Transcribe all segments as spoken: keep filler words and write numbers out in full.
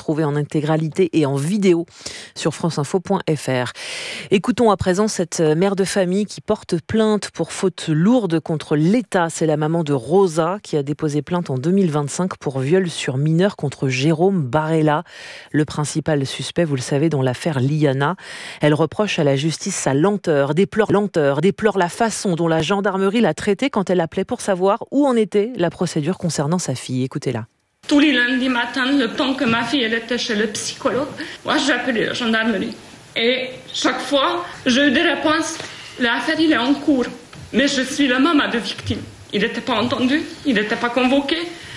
retrouver en intégralité et en vidéo sur franceinfo point f r. Écoutons à présent cette mère de famille qui porte plainte pour faute lourde contre l'État. C'est la maman de Rosa qui a déposé plainte en deux mille vingt-cinq pour viol sur mineur contre Jérôme Barella, le principal suspect, vous le savez, dans l'affaire Liana. Elle reproche à la justice sa lenteur, déplore lenteur, déplore la façon dont la gendarmerie l'a traitée quand elle appelait pour savoir où en était la procédure concernant sa fille. Écoutez-la. Tous les lundis matins, le temps que ma fille elle était chez le psychologue, moi j'ai appelé la gendarmerie. Et chaque fois, j'ai eu des réponses. L'affaire il est en cours, mais je suis la maman de victime. Il n'était pas entendu, il n'était pas convoqué.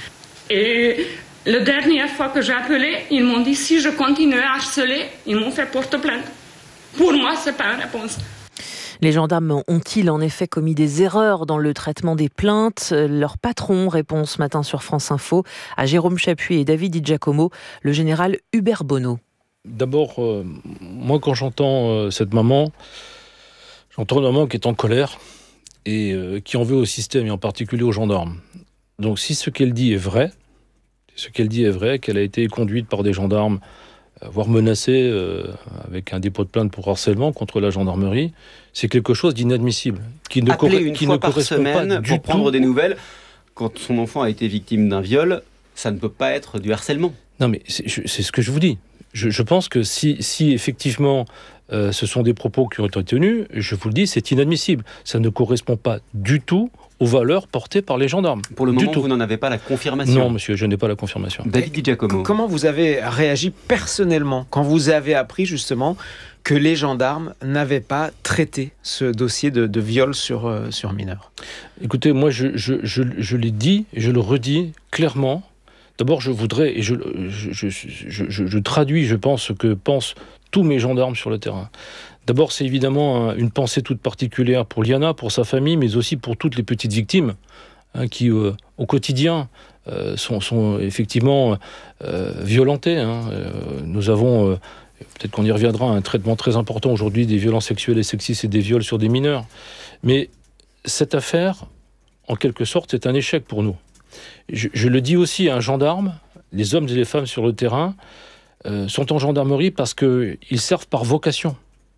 Et la dernière fois que j'ai appelé, ils m'ont dit si je continue à harceler, ils m'ont fait porte-plainte. Pour moi, c'est pas une réponse. Les gendarmes ont-ils en effet commis des erreurs dans le traitement des plaintes ? Leur patron répond ce matin sur France Info à Jérôme Chapuis et David Di Giacomo, le général Hubert Bonneau. D'abord, euh, moi quand j'entends euh, cette maman, j'entends une maman qui est en colère et euh, qui en veut au système et en particulier aux gendarmes. Donc si ce qu'elle dit est vrai, ce qu'elle dit est vrai, qu'elle a été conduite par des gendarmes, euh, voire menacée euh, avec un dépôt de plainte pour harcèlement contre la gendarmerie, c'est quelque chose d'inadmissible. Qui ne Appeler corre- une qui fois ne par correspond semaine pas du pour prendre tout des nouvelles, quand son enfant a été victime d'un viol, ça ne peut pas être du harcèlement. Non mais c'est, je- c'est ce que je vous dis. Je, je pense que si, si effectivement euh, ce sont des propos qui ont été tenus, je vous le dis, c'est inadmissible. Ça ne correspond pas du tout aux valeurs portées par les gendarmes. Pour le du moment, tout. vous n'en avez pas la confirmation. Non, monsieur, je n'ai pas la confirmation. David Di Giacomo. Comment vous avez réagi personnellement quand vous avez appris justement que les gendarmes n'avaient pas traité ce dossier de, de viol sur, euh, sur mineur ? Écoutez, moi, je, je, je, je l'ai dit et je le redis clairement. D'abord, je voudrais, et je, je, je, je, je, je traduis, je pense, ce que pensent tous mes gendarmes sur le terrain. D'abord, c'est évidemment un, une pensée toute particulière pour Liana, pour sa famille, mais aussi pour toutes les petites victimes hein, qui, euh, au quotidien, euh, sont, sont effectivement euh, violentées. Hein. Euh, nous avons, euh, peut-être qu'on y reviendra, un traitement très important aujourd'hui des violences sexuelles et sexistes et des viols sur des mineurs. Mais cette affaire, en quelque sorte, c'est un échec pour nous. Je, je le dis aussi à un gendarme, les hommes et les femmes sur le terrain euh, sont en gendarmerie parce qu'ils servent par vocation.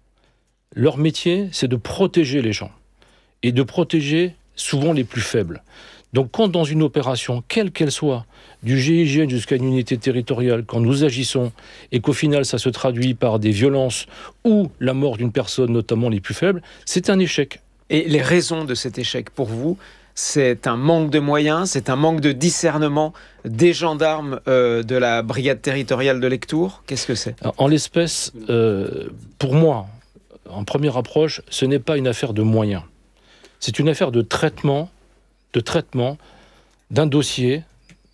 Leur métier, c'est de protéger les gens et de protéger souvent les plus faibles. Donc quand dans une opération, quelle qu'elle soit, du G I G N jusqu'à une unité territoriale, quand nous agissons et qu'au final ça se traduit par des violences ou la mort d'une personne, notamment les plus faibles, c'est un échec. Et les raisons de cet échec pour vous, c'est un manque de moyens, c'est un manque de discernement des gendarmes euh, de la brigade territoriale de Lectoure. Qu'est-ce que c'est ? En l'espèce, euh, pour moi, en première approche, ce n'est pas une affaire de moyens. C'est une affaire de traitement, de traitement d'un dossier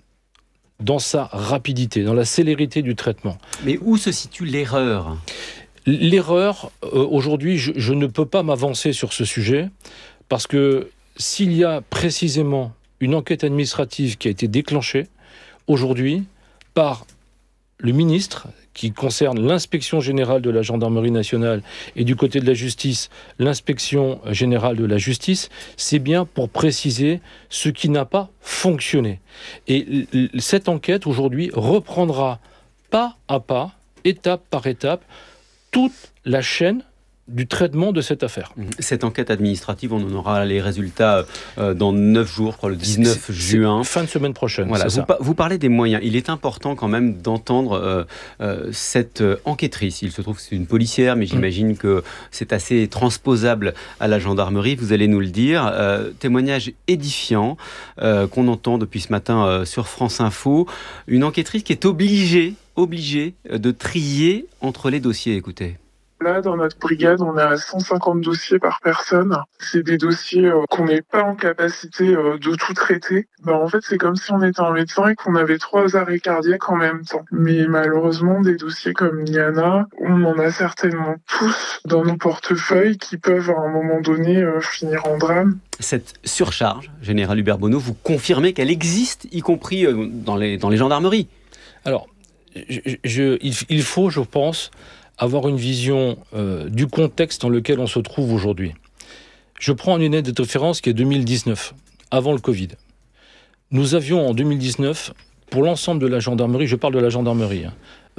dans sa rapidité, dans la célérité du traitement. Mais où se situe l'erreur ? L'erreur, euh, aujourd'hui, je, je ne peux pas m'avancer sur ce sujet parce que s'il y a précisément une enquête administrative qui a été déclenchée aujourd'hui par le ministre, qui concerne l'inspection générale de la gendarmerie nationale et du côté de la justice, l'inspection générale de la justice, c'est bien pour préciser ce qui n'a pas fonctionné. Et cette enquête aujourd'hui reprendra pas à pas, étape par étape, toute la chaîne du traitement de cette affaire. Cette enquête administrative, on en aura les résultats euh, dans neuf jours, je crois, le dix-neuf c'est, juin. C'est fin de semaine prochaine. Voilà, c'est vous, ça. pa- vous parlez des moyens. Il est important quand même d'entendre euh, euh, cette euh, enquêtrice. Il se trouve que c'est une policière, mais j'imagine mmh. que c'est assez transposable à la gendarmerie. Vous allez nous le dire. Euh, témoignage édifiant euh, qu'on entend depuis ce matin euh, sur France Info. Une enquêtrice qui est obligée, obligée de trier entre les dossiers. Écoutez. Là, dans notre brigade, on est à cent cinquante dossiers par personne. C'est des dossiers euh, qu'on n'est pas en capacité euh, de tout traiter. Ben, en fait, c'est comme si on était un médecin et qu'on avait trois arrêts cardiaques en même temps. Mais malheureusement, des dossiers comme Liana, on en a certainement tous dans nos portefeuilles qui peuvent, à un moment donné, euh, finir en drame. Cette surcharge, Général Hubert Bonneau, vous confirmez qu'elle existe, y compris euh, dans les, dans les gendarmeries ? Alors, je, je, il, il faut, je pense, avoir une vision euh, du contexte dans lequel on se trouve aujourd'hui. Je prends une année de référence qui est deux mille dix-neuf, avant le Covid. Nous avions en deux mille dix-neuf, pour l'ensemble de la gendarmerie, je parle de la gendarmerie, hein,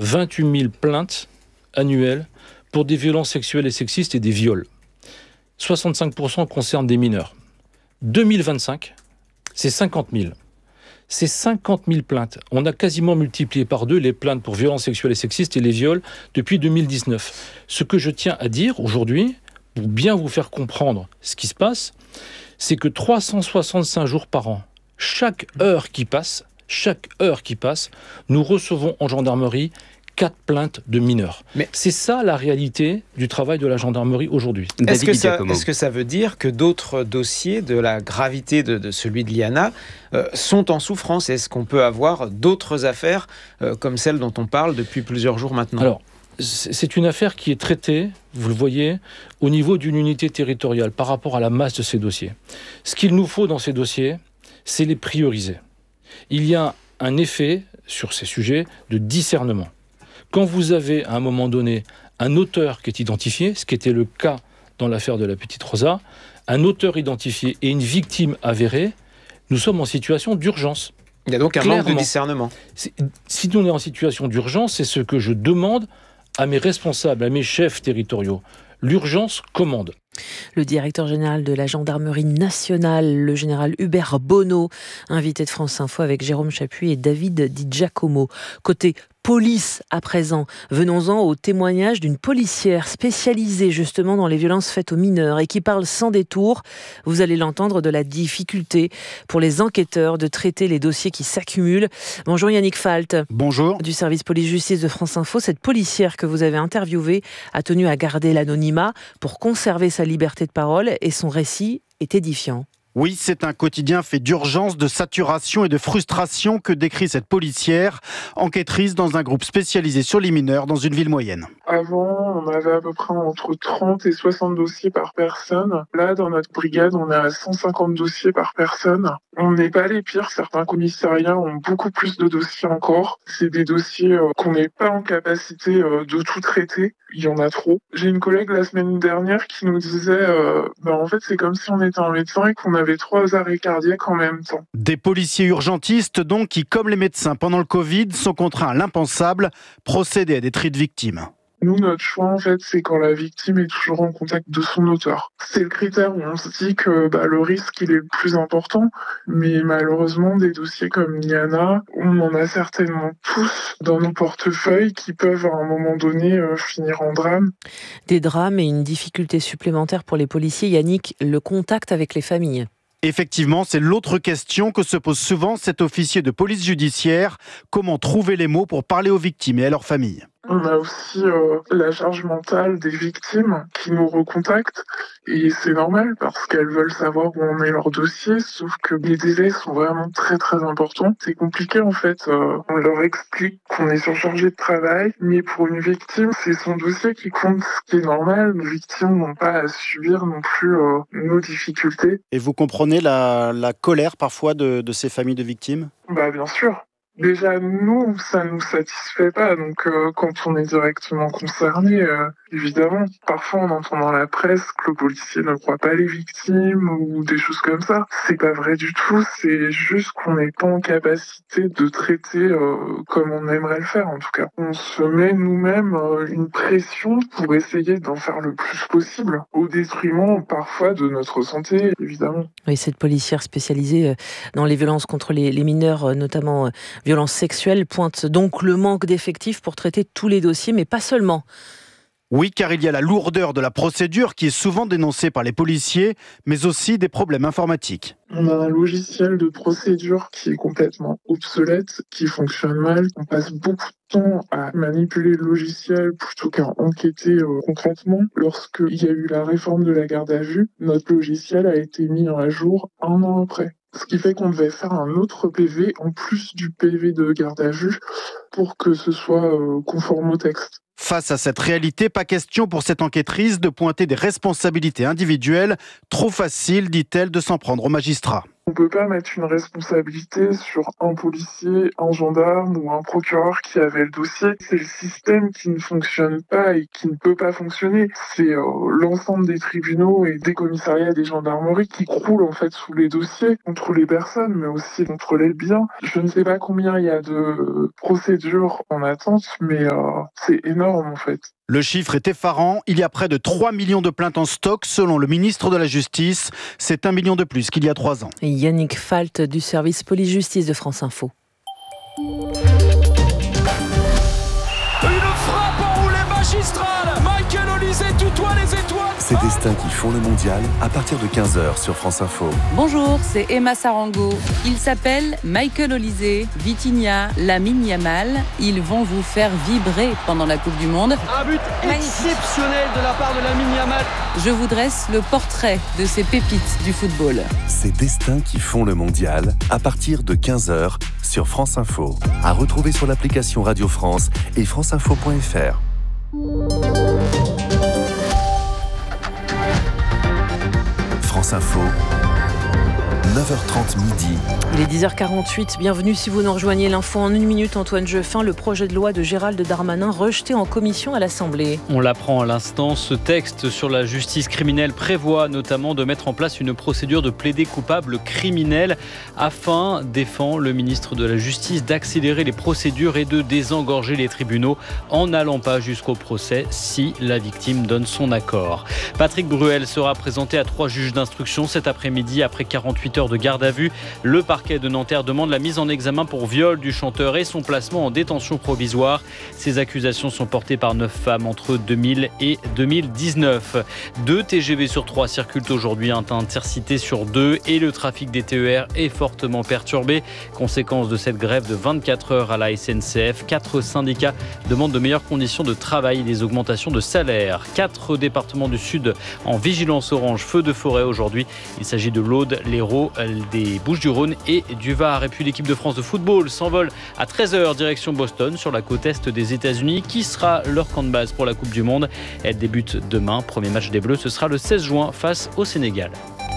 vingt-huit mille plaintes annuelles pour des violences sexuelles et sexistes et des viols. soixante-cinq pour cent concernent des mineurs. deux mille vingt-cinq, c'est cinquante mille. C'est cinquante mille plaintes. On a quasiment multiplié par deux les plaintes pour violences sexuelles et sexistes et les viols depuis deux mille dix-neuf. Ce que je tiens à dire aujourd'hui, pour bien vous faire comprendre ce qui se passe, c'est que trois cent soixante-cinq jours par an, chaque heure qui passe, chaque heure qui passe, nous recevons en gendarmerie quatre plaintes de mineurs. Mais c'est ça la réalité du travail de la gendarmerie aujourd'hui. Est-ce que, ça, est-ce que ça veut dire que d'autres dossiers de la gravité de, de celui de Liana euh, sont en souffrance? Est-ce qu'on peut avoir d'autres affaires euh, comme celle dont on parle depuis plusieurs jours maintenant? Alors, c'est une affaire qui est traitée, vous le voyez, au niveau d'une unité territoriale par rapport à la masse de ces dossiers. Ce qu'il nous faut dans ces dossiers, c'est les prioriser. Il y a un effet sur ces sujets de discernement. Quand vous avez, à un moment donné, un auteur qui est identifié, ce qui était le cas dans l'affaire de la petite Rosa, un auteur identifié et une victime avérée, nous sommes en situation d'urgence. Il y a donc un Clairement. manque de discernement. Si on est en situation d'urgence, c'est ce que je demande à mes responsables, à mes chefs territoriaux. L'urgence commande. Le directeur général de la gendarmerie nationale, le général Hubert Bonneau, invité de France Info avec Jérôme Chapuis et David Di Giacomo. Côté police à présent, venons-en au témoignage d'une policière spécialisée justement dans les violences faites aux mineurs et qui parle sans détour, vous allez l'entendre, de la difficulté pour les enquêteurs de traiter les dossiers qui s'accumulent. Bonjour Yannick Falt. Bonjour. Du service police-justice de France Info. Cette policière que vous avez interviewée a tenu à garder l'anonymat pour conserver sa liberté de parole et son récit est édifiant. Oui, c'est un quotidien fait d'urgence, de saturation et de frustration que décrit cette policière, enquêtrice dans un groupe spécialisé sur les mineurs dans une ville moyenne. Avant, on avait à peu près entre trente et soixante dossiers par personne. Là, dans notre brigade, on est à cent cinquante dossiers par personne. On n'est pas les pires, certains commissariats ont beaucoup plus de dossiers encore. C'est des dossiers qu'on n'est pas en capacité de tout traiter. Il y en a trop. J'ai une collègue la semaine dernière qui nous disait euh, bah en fait c'est comme si on était un médecin et qu'on avait trois arrêts cardiaques en même temps. Des policiers urgentistes donc qui, comme les médecins pendant le Covid, sont contraints à l'impensable, procéder à des tris de victimes. Nous, notre choix, en fait, c'est quand la victime est toujours en contact de son auteur. C'est le critère où on se dit que bah, le risque, il est le plus important. Mais malheureusement, des dossiers comme Liana, on en a certainement tous dans nos portefeuilles qui peuvent, à un moment donné, euh, finir en drame. Des drames et une difficulté supplémentaire pour les policiers. Yannick, le contact avec les familles. Effectivement, c'est l'autre question que se pose souvent cet officier de police judiciaire. Comment trouver les mots pour parler aux victimes et à leurs familles ? On a aussi euh, la charge mentale des victimes qui nous recontactent et c'est normal parce qu'elles veulent savoir où en est leur dossier, sauf que les délais sont vraiment très très importants. C'est compliqué en fait, euh, on leur explique qu'on est surchargé de travail, mais pour une victime, c'est son dossier qui compte, ce qui est normal. Les victimes n'ont pas à subir non plus euh, nos difficultés. Et vous comprenez la, la colère parfois de, de ces familles de victimes ? Bah bien sûr. Déjà, nous, ça nous satisfait pas. Donc, euh, quand on est directement concerné, euh, évidemment, parfois on entend dans la presse que le policier ne croit pas les victimes ou des choses comme ça. C'est pas vrai du tout. C'est juste qu'on n'est pas en capacité de traiter euh, comme on aimerait le faire, en tout cas. On se met nous-mêmes euh, une pression pour essayer d'en faire le plus possible, au détriment parfois de notre santé, évidemment. Oui, cette policière spécialisée dans les violences contre les, les mineurs, notamment euh, violences sexuelles, pointe donc le manque d'effectifs pour traiter tous les dossiers, mais pas seulement. Oui, car il y a la lourdeur de la procédure qui est souvent dénoncée par les policiers, mais aussi des problèmes informatiques. On a un logiciel de procédure qui est complètement obsolète, qui fonctionne mal. On passe beaucoup de temps à manipuler le logiciel plutôt qu'à enquêter euh, concrètement. Lorsqu'il y a eu la réforme de la garde à vue, notre logiciel a été mis à jour un an après. Ce qui fait qu'on devait faire un autre P V en plus du P V de garde à vue pour que ce soit euh, conforme au texte. Face à cette réalité, pas question pour cette enquêtrice de pointer des responsabilités individuelles. Trop facile, dit-elle, de s'en prendre aux magistrats. On peut pas mettre une responsabilité sur un policier, un gendarme ou un procureur qui avait le dossier. C'est le système qui ne fonctionne pas et qui ne peut pas fonctionner. C'est euh, l'ensemble des tribunaux et des commissariats et des gendarmeries qui croulent en fait sous les dossiers contre les personnes, mais aussi contre les biens. Je ne sais pas combien il y a de procédures en attente, mais euh, c'est énorme en fait. Le chiffre est effarant. Il y a près de trois millions de plaintes en stock, selon le ministre de la Justice. C'est un million de plus qu'il y a trois ans. Et Yannick Falt du service police-justice de France Info. Une frappe enroulée magistrale. Michael Olise tutoie les étoiles. Ces destins qui font le mondial à partir de quinze heures sur France Info. Bonjour, c'est Emma Sarango. Ils s'appellent Michael Olise, Vitinha, Lamine Yamal. Ils vont vous faire vibrer pendant la Coupe du Monde. Un but exceptionnel de la part de Lamine Yamal. Je vous dresse le portrait de ces pépites du football. Ces destins qui font le mondial à partir de quinze heures sur France Info. À retrouver sur l'application Radio France et franceinfo point f r. France Info, neuf heures trente midi. Il est dix heures quarante-huit, bienvenue si vous nous rejoignez. L'info en une minute, Antoine Jeffin. Le projet de loi de Gérald Darmanin rejeté en commission à l'Assemblée. On l'apprend à l'instant, ce texte sur la justice criminelle prévoit notamment de mettre en place une procédure de plaidé coupable criminel afin, défend le ministre de la Justice, d'accélérer les procédures et de désengorger les tribunaux en n'allant pas jusqu'au procès si la victime donne son accord. Patrick Bruel sera présenté à trois juges d'instruction cet après-midi après quarante-huit heures de garde à vue. Le parquet de Nanterre demande la mise en examen pour viol du chanteur et son placement en détention provisoire. Ces accusations sont portées par neuf femmes entre deux mille et deux mille dix-neuf. Deux T G V sur trois circulent aujourd'hui, un intercité sur deux et le trafic des T E R est fortement perturbé. Conséquence de cette grève de vingt-quatre heures à la S N C F, quatre syndicats demandent de meilleures conditions de travail et des augmentations de salaire. Quatre départements du Sud en vigilance orange feu de forêt aujourd'hui. Il s'agit de l'Aude, l'Hérault, des Bouches-du-Rhône et du Var. Et puis l'équipe de France de football s'envole à treize heures direction Boston sur la côte est des États-Unis qui sera leur camp de base pour la Coupe du Monde. Elle débute demain. Premier match des Bleus, ce sera le seize juin face au Sénégal.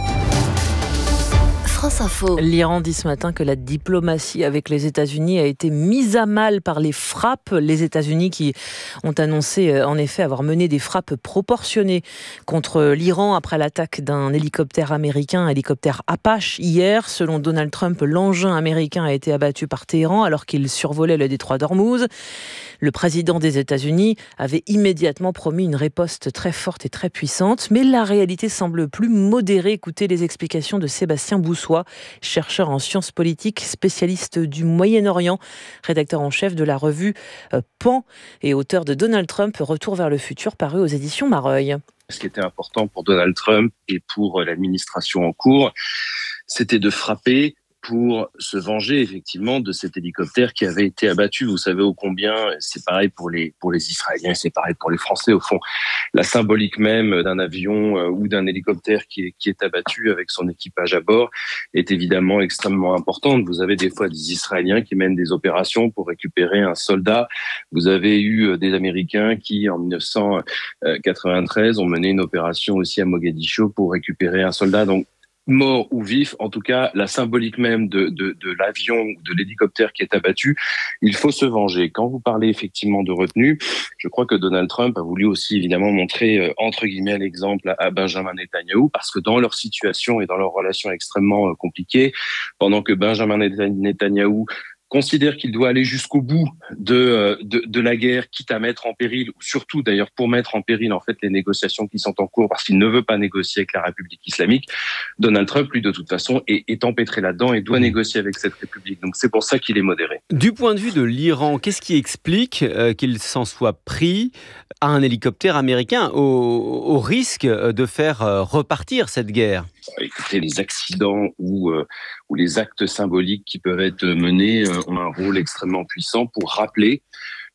France Info. L'Iran dit ce matin que la diplomatie avec les États-Unis a été mise à mal par les frappes. Les États-Unis qui ont annoncé en effet avoir mené des frappes proportionnées contre l'Iran après l'attaque d'un hélicoptère américain, un hélicoptère Apache hier. Selon Donald Trump, l'engin américain a été abattu par Téhéran alors qu'il survolait le détroit d'Ormuz. Le président des États-Unis avait immédiatement promis une riposte très forte et très puissante, mais la réalité semble plus modérée. Écoutez les explications de Sébastien Boussois, chercheur en sciences politiques, spécialiste du Moyen-Orient, rédacteur en chef de la revue Pan et auteur de Donald Trump, Retour vers le futur, paru aux éditions Mareuil. Ce qui était important pour Donald Trump et pour l'administration en cours, c'était de frapper pour se venger effectivement de cet hélicoptère qui avait été abattu. Vous savez ô combien c'est pareil pour les pour les Israéliens, c'est pareil pour les Français au fond. La symbolique même d'un avion euh, ou d'un hélicoptère qui est, qui est abattu avec son équipage à bord est évidemment extrêmement importante. Vous avez des fois des Israéliens qui mènent des opérations pour récupérer un soldat. Vous avez eu des Américains qui en dix-neuf cent quatre-vingt-treize ont mené une opération aussi à Mogadiscio pour récupérer un soldat. Donc mort ou vif, en tout cas, la symbolique même de, de, de l'avion ou de l'hélicoptère qui est abattu, il faut se venger. Quand vous parlez effectivement de retenue, je crois que Donald Trump a voulu aussi évidemment montrer, euh, entre guillemets, l'exemple à, à Benjamin Netanyahou, parce que dans leur situation et dans leur relation extrêmement euh, compliquée, pendant que Benjamin Netanyahou considère qu'il doit aller jusqu'au bout de, de, de la guerre, quitte à mettre en péril, ou surtout d'ailleurs pour mettre en péril en fait les négociations qui sont en cours parce qu'il ne veut pas négocier avec la République islamique. Donald Trump, lui, de toute façon, est, est empêtré là-dedans et doit négocier avec cette République. Donc c'est pour ça qu'il est modéré. Du point de vue de l'Iran, qu'est-ce qui explique euh, qu'il s'en soit pris à un hélicoptère américain au, au risque de faire euh, repartir cette guerre ? Écoutez, les accidents ou, euh, ou les actes symboliques qui peuvent être menés euh, ont un rôle extrêmement puissant pour rappeler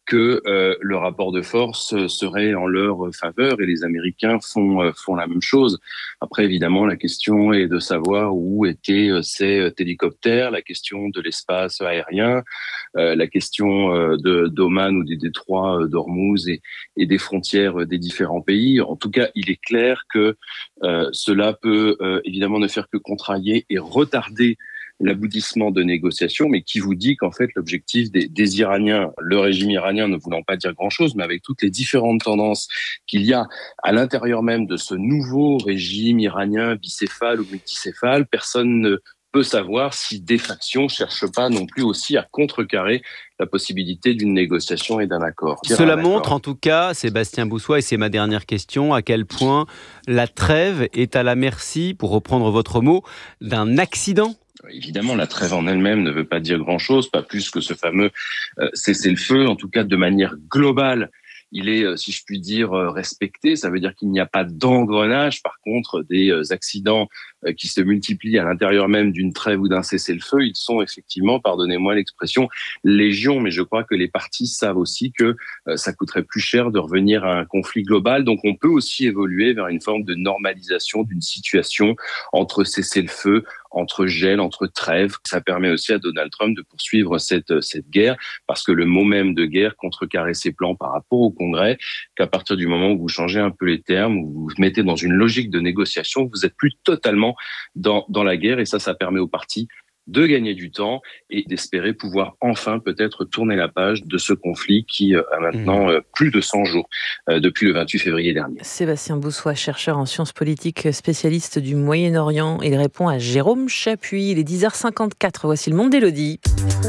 que euh, le rapport de force serait en leur faveur et les Américains font euh, font la même chose. Après, évidemment, la question est de savoir où étaient euh, ces hélicoptères, la question de l'espace aérien, euh, la question euh, de d'Oman ou des détroits d'Ormuz et, et des frontières des différents pays. En tout cas, il est clair que euh, cela peut euh, évidemment ne faire que contrarier et retarder l'aboutissement de négociations, mais qui vous dit qu'en fait l'objectif des, des Iraniens, le régime iranien ne voulant pas dire grand-chose, mais avec toutes les différentes tendances qu'il y a à l'intérieur même de ce nouveau régime iranien bicéphale ou multicéphale, personne ne peut savoir si des factions ne cherchent pas non plus aussi à contrecarrer la possibilité d'une négociation et d'un accord. Cela montre en tout cas, Sébastien Boussois, et c'est ma dernière question, à quel point la trêve est à la merci, pour reprendre votre mot, d'un accident. Évidemment, la trêve en elle-même ne veut pas dire grand-chose, pas plus que ce fameux euh, cessez-le-feu. En tout cas, de manière globale, il est, euh, si je puis dire, euh, respecté. Ça veut dire qu'il n'y a pas d'engrenage. Par contre, des euh, accidents euh, qui se multiplient à l'intérieur même d'une trêve ou d'un cessez-le-feu, ils sont effectivement, pardonnez-moi l'expression, légion. Mais je crois que les parties savent aussi que euh, ça coûterait plus cher de revenir à un conflit global. Donc, on peut aussi évoluer vers une forme de normalisation d'une situation entre cessez-le-feu, entre gel, entre trêve. Ça permet aussi à Donald Trump de poursuivre cette, cette guerre, parce que le mot même de guerre contrecarre ses plans par rapport au Congrès, qu'à partir du moment où vous changez un peu les termes, où vous vous mettez dans une logique de négociation, vous êtes plus totalement dans, dans la guerre, et ça, ça permet aux partis de gagner du temps et d'espérer pouvoir enfin peut-être tourner la page de ce conflit qui a maintenant mmh. plus de cent jours euh, depuis le vingt-huit février dernier. Sébastien Boussois, chercheur en sciences politiques, spécialiste du Moyen-Orient. Il répond à Jérôme Chapuis. Il est dix heures cinquante-quatre. Voici le monde d'Élodie.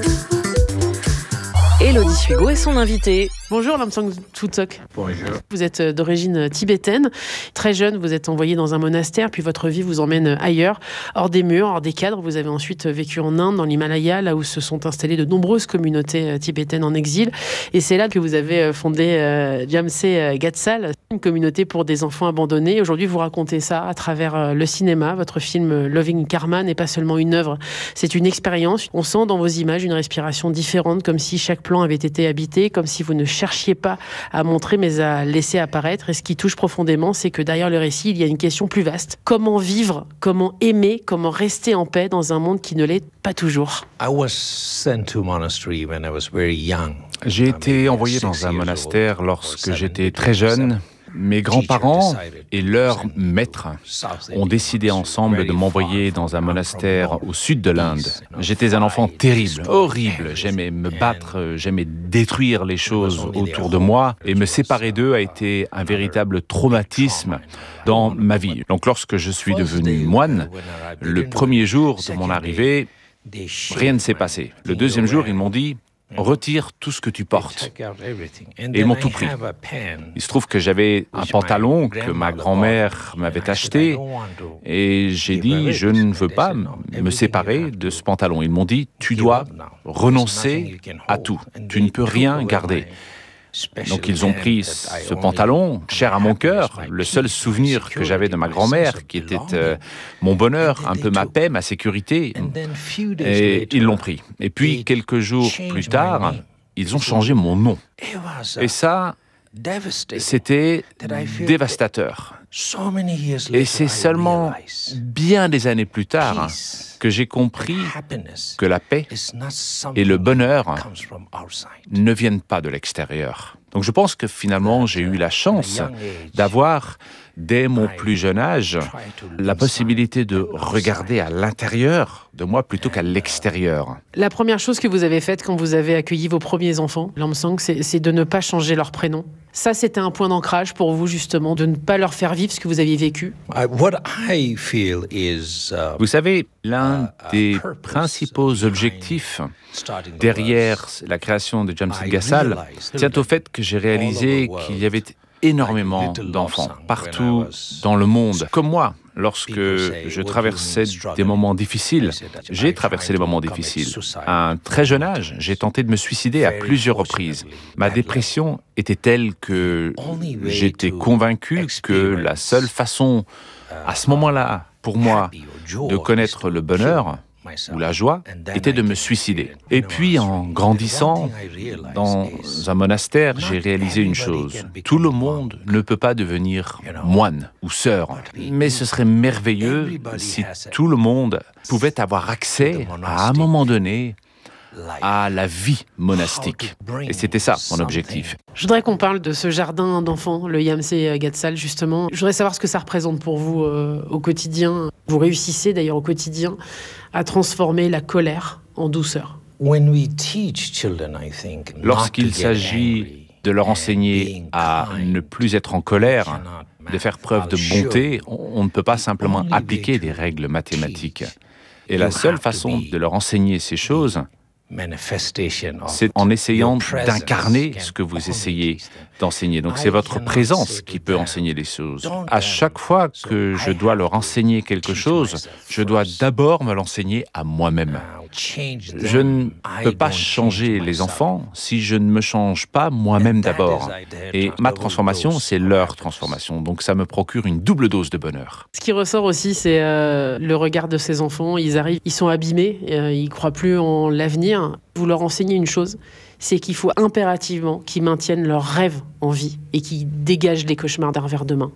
Élodie Sugo est son invitée. Bonjour Lamsang Tsutsok. Bonjour. Vous êtes d'origine tibétaine. Très jeune, vous êtes envoyé dans un monastère, puis votre vie vous emmène ailleurs, hors des murs, hors des cadres. Vous avez ensuite vécu en Inde, dans l'Himalaya, là où se sont installées de nombreuses communautés tibétaines en exil. Et c'est là que vous avez fondé euh, Jamse Gatsal, une communauté pour des enfants abandonnés. Aujourd'hui, vous racontez ça à travers le cinéma. Votre film Loving Karma n'est pas seulement une œuvre, c'est une expérience. On sent dans vos images une respiration différente, comme si chaque plan avait été habité, comme si vous ne cherchiez pas à montrer, mais à laisser apparaître. Et ce qui touche profondément, c'est que derrière le récit, il y a une question plus vaste. Comment vivre, comment aimer, comment rester en paix dans un monde qui ne l'est pas toujours? J'ai été envoyé dans un monastère lorsque j'étais très jeune. Mes grands-parents et leurs maîtres ont décidé ensemble de m'envoyer dans un monastère au sud de l'Inde. J'étais un enfant terrible, horrible. J'aimais me battre, j'aimais détruire les choses autour de moi. Et me séparer d'eux a été un véritable traumatisme dans ma vie. Donc lorsque je suis devenu moine, le premier jour de mon arrivée, rien ne s'est passé. Le deuxième jour, ils m'ont dit: retire tout ce que tu portes. Et ils m'ont tout pris. Il se trouve que j'avais un pantalon que ma grand-mère m'avait acheté et j'ai dit, je ne veux pas me séparer de ce pantalon. Ils m'ont dit, tu dois renoncer à tout. Tu ne peux rien garder. Donc ils ont pris ce pantalon, cher à mon cœur, le seul souvenir que j'avais de ma grand-mère, qui était euh, mon bonheur, un peu ma paix, ma sécurité, et ils l'ont pris. Et puis quelques jours plus tard, ils ont changé mon nom. Et ça, c'était dévastateur. Et c'est seulement bien des années plus tard que j'ai compris que la paix et le bonheur ne viennent pas de l'extérieur. Donc je pense que finalement j'ai eu la chance d'avoir, dès mon plus jeune âge, la possibilité de regarder à l'intérieur de moi plutôt qu'à l'extérieur. La première chose que vous avez faite quand vous avez accueilli vos premiers enfants, Lamsang, c'est, c'est de ne pas changer leur prénom. Ça, c'était un point d'ancrage pour vous, justement, de ne pas leur faire vivre ce que vous aviez vécu. Vous savez, l'un des principaux objectifs derrière la création de Jamse Gatsal tient au fait que j'ai réalisé qu'il y avait énormément d'enfants partout dans le monde, comme moi. Lorsque je traversais des moments difficiles, j'ai traversé des moments difficiles. À un très jeune âge, j'ai tenté de me suicider à plusieurs reprises. Ma dépression était telle que j'étais convaincu que la seule façon, à ce moment-là, pour moi, de connaître le bonheur, ou la joie était de me suicider. Et puis, en grandissant, dans un monastère, j'ai réalisé une chose. Tout le monde ne peut pas devenir moine ou sœur. Mais ce serait merveilleux si tout le monde pouvait avoir accès, à un moment donné, à la vie monastique. Et c'était ça, mon objectif. Je voudrais qu'on parle de ce jardin d'enfants, le Yamsé Gatsal, justement. Je voudrais savoir ce que ça représente pour vous euh, au quotidien. Vous réussissez d'ailleurs au quotidien à transformer la colère en douceur. Lorsqu'il s'agit de leur enseigner à ne plus être en colère, de faire preuve de bonté, on ne peut pas simplement appliquer des règles mathématiques. Et la seule façon de leur enseigner ces choses, c'est en essayant d'incarner ce que vous essayez d'enseigner. Donc c'est votre présence qui peut enseigner les choses. À chaque fois que je dois leur enseigner quelque chose, je dois d'abord me l'enseigner à moi-même. Je ne peux pas changer les enfants si je ne me change pas moi-même d'abord. Et ma transformation, c'est leur transformation. Donc ça me procure une double dose de bonheur. Ce qui ressort aussi, c'est euh, le regard de ces enfants. Ils arrivent, ils sont abîmés, euh, ils ne croient plus en l'avenir. Vous leur enseignez une chose, c'est qu'il faut impérativement qu'ils maintiennent leurs rêves en vie et qu'ils dégagent les cauchemars d'un revers de main.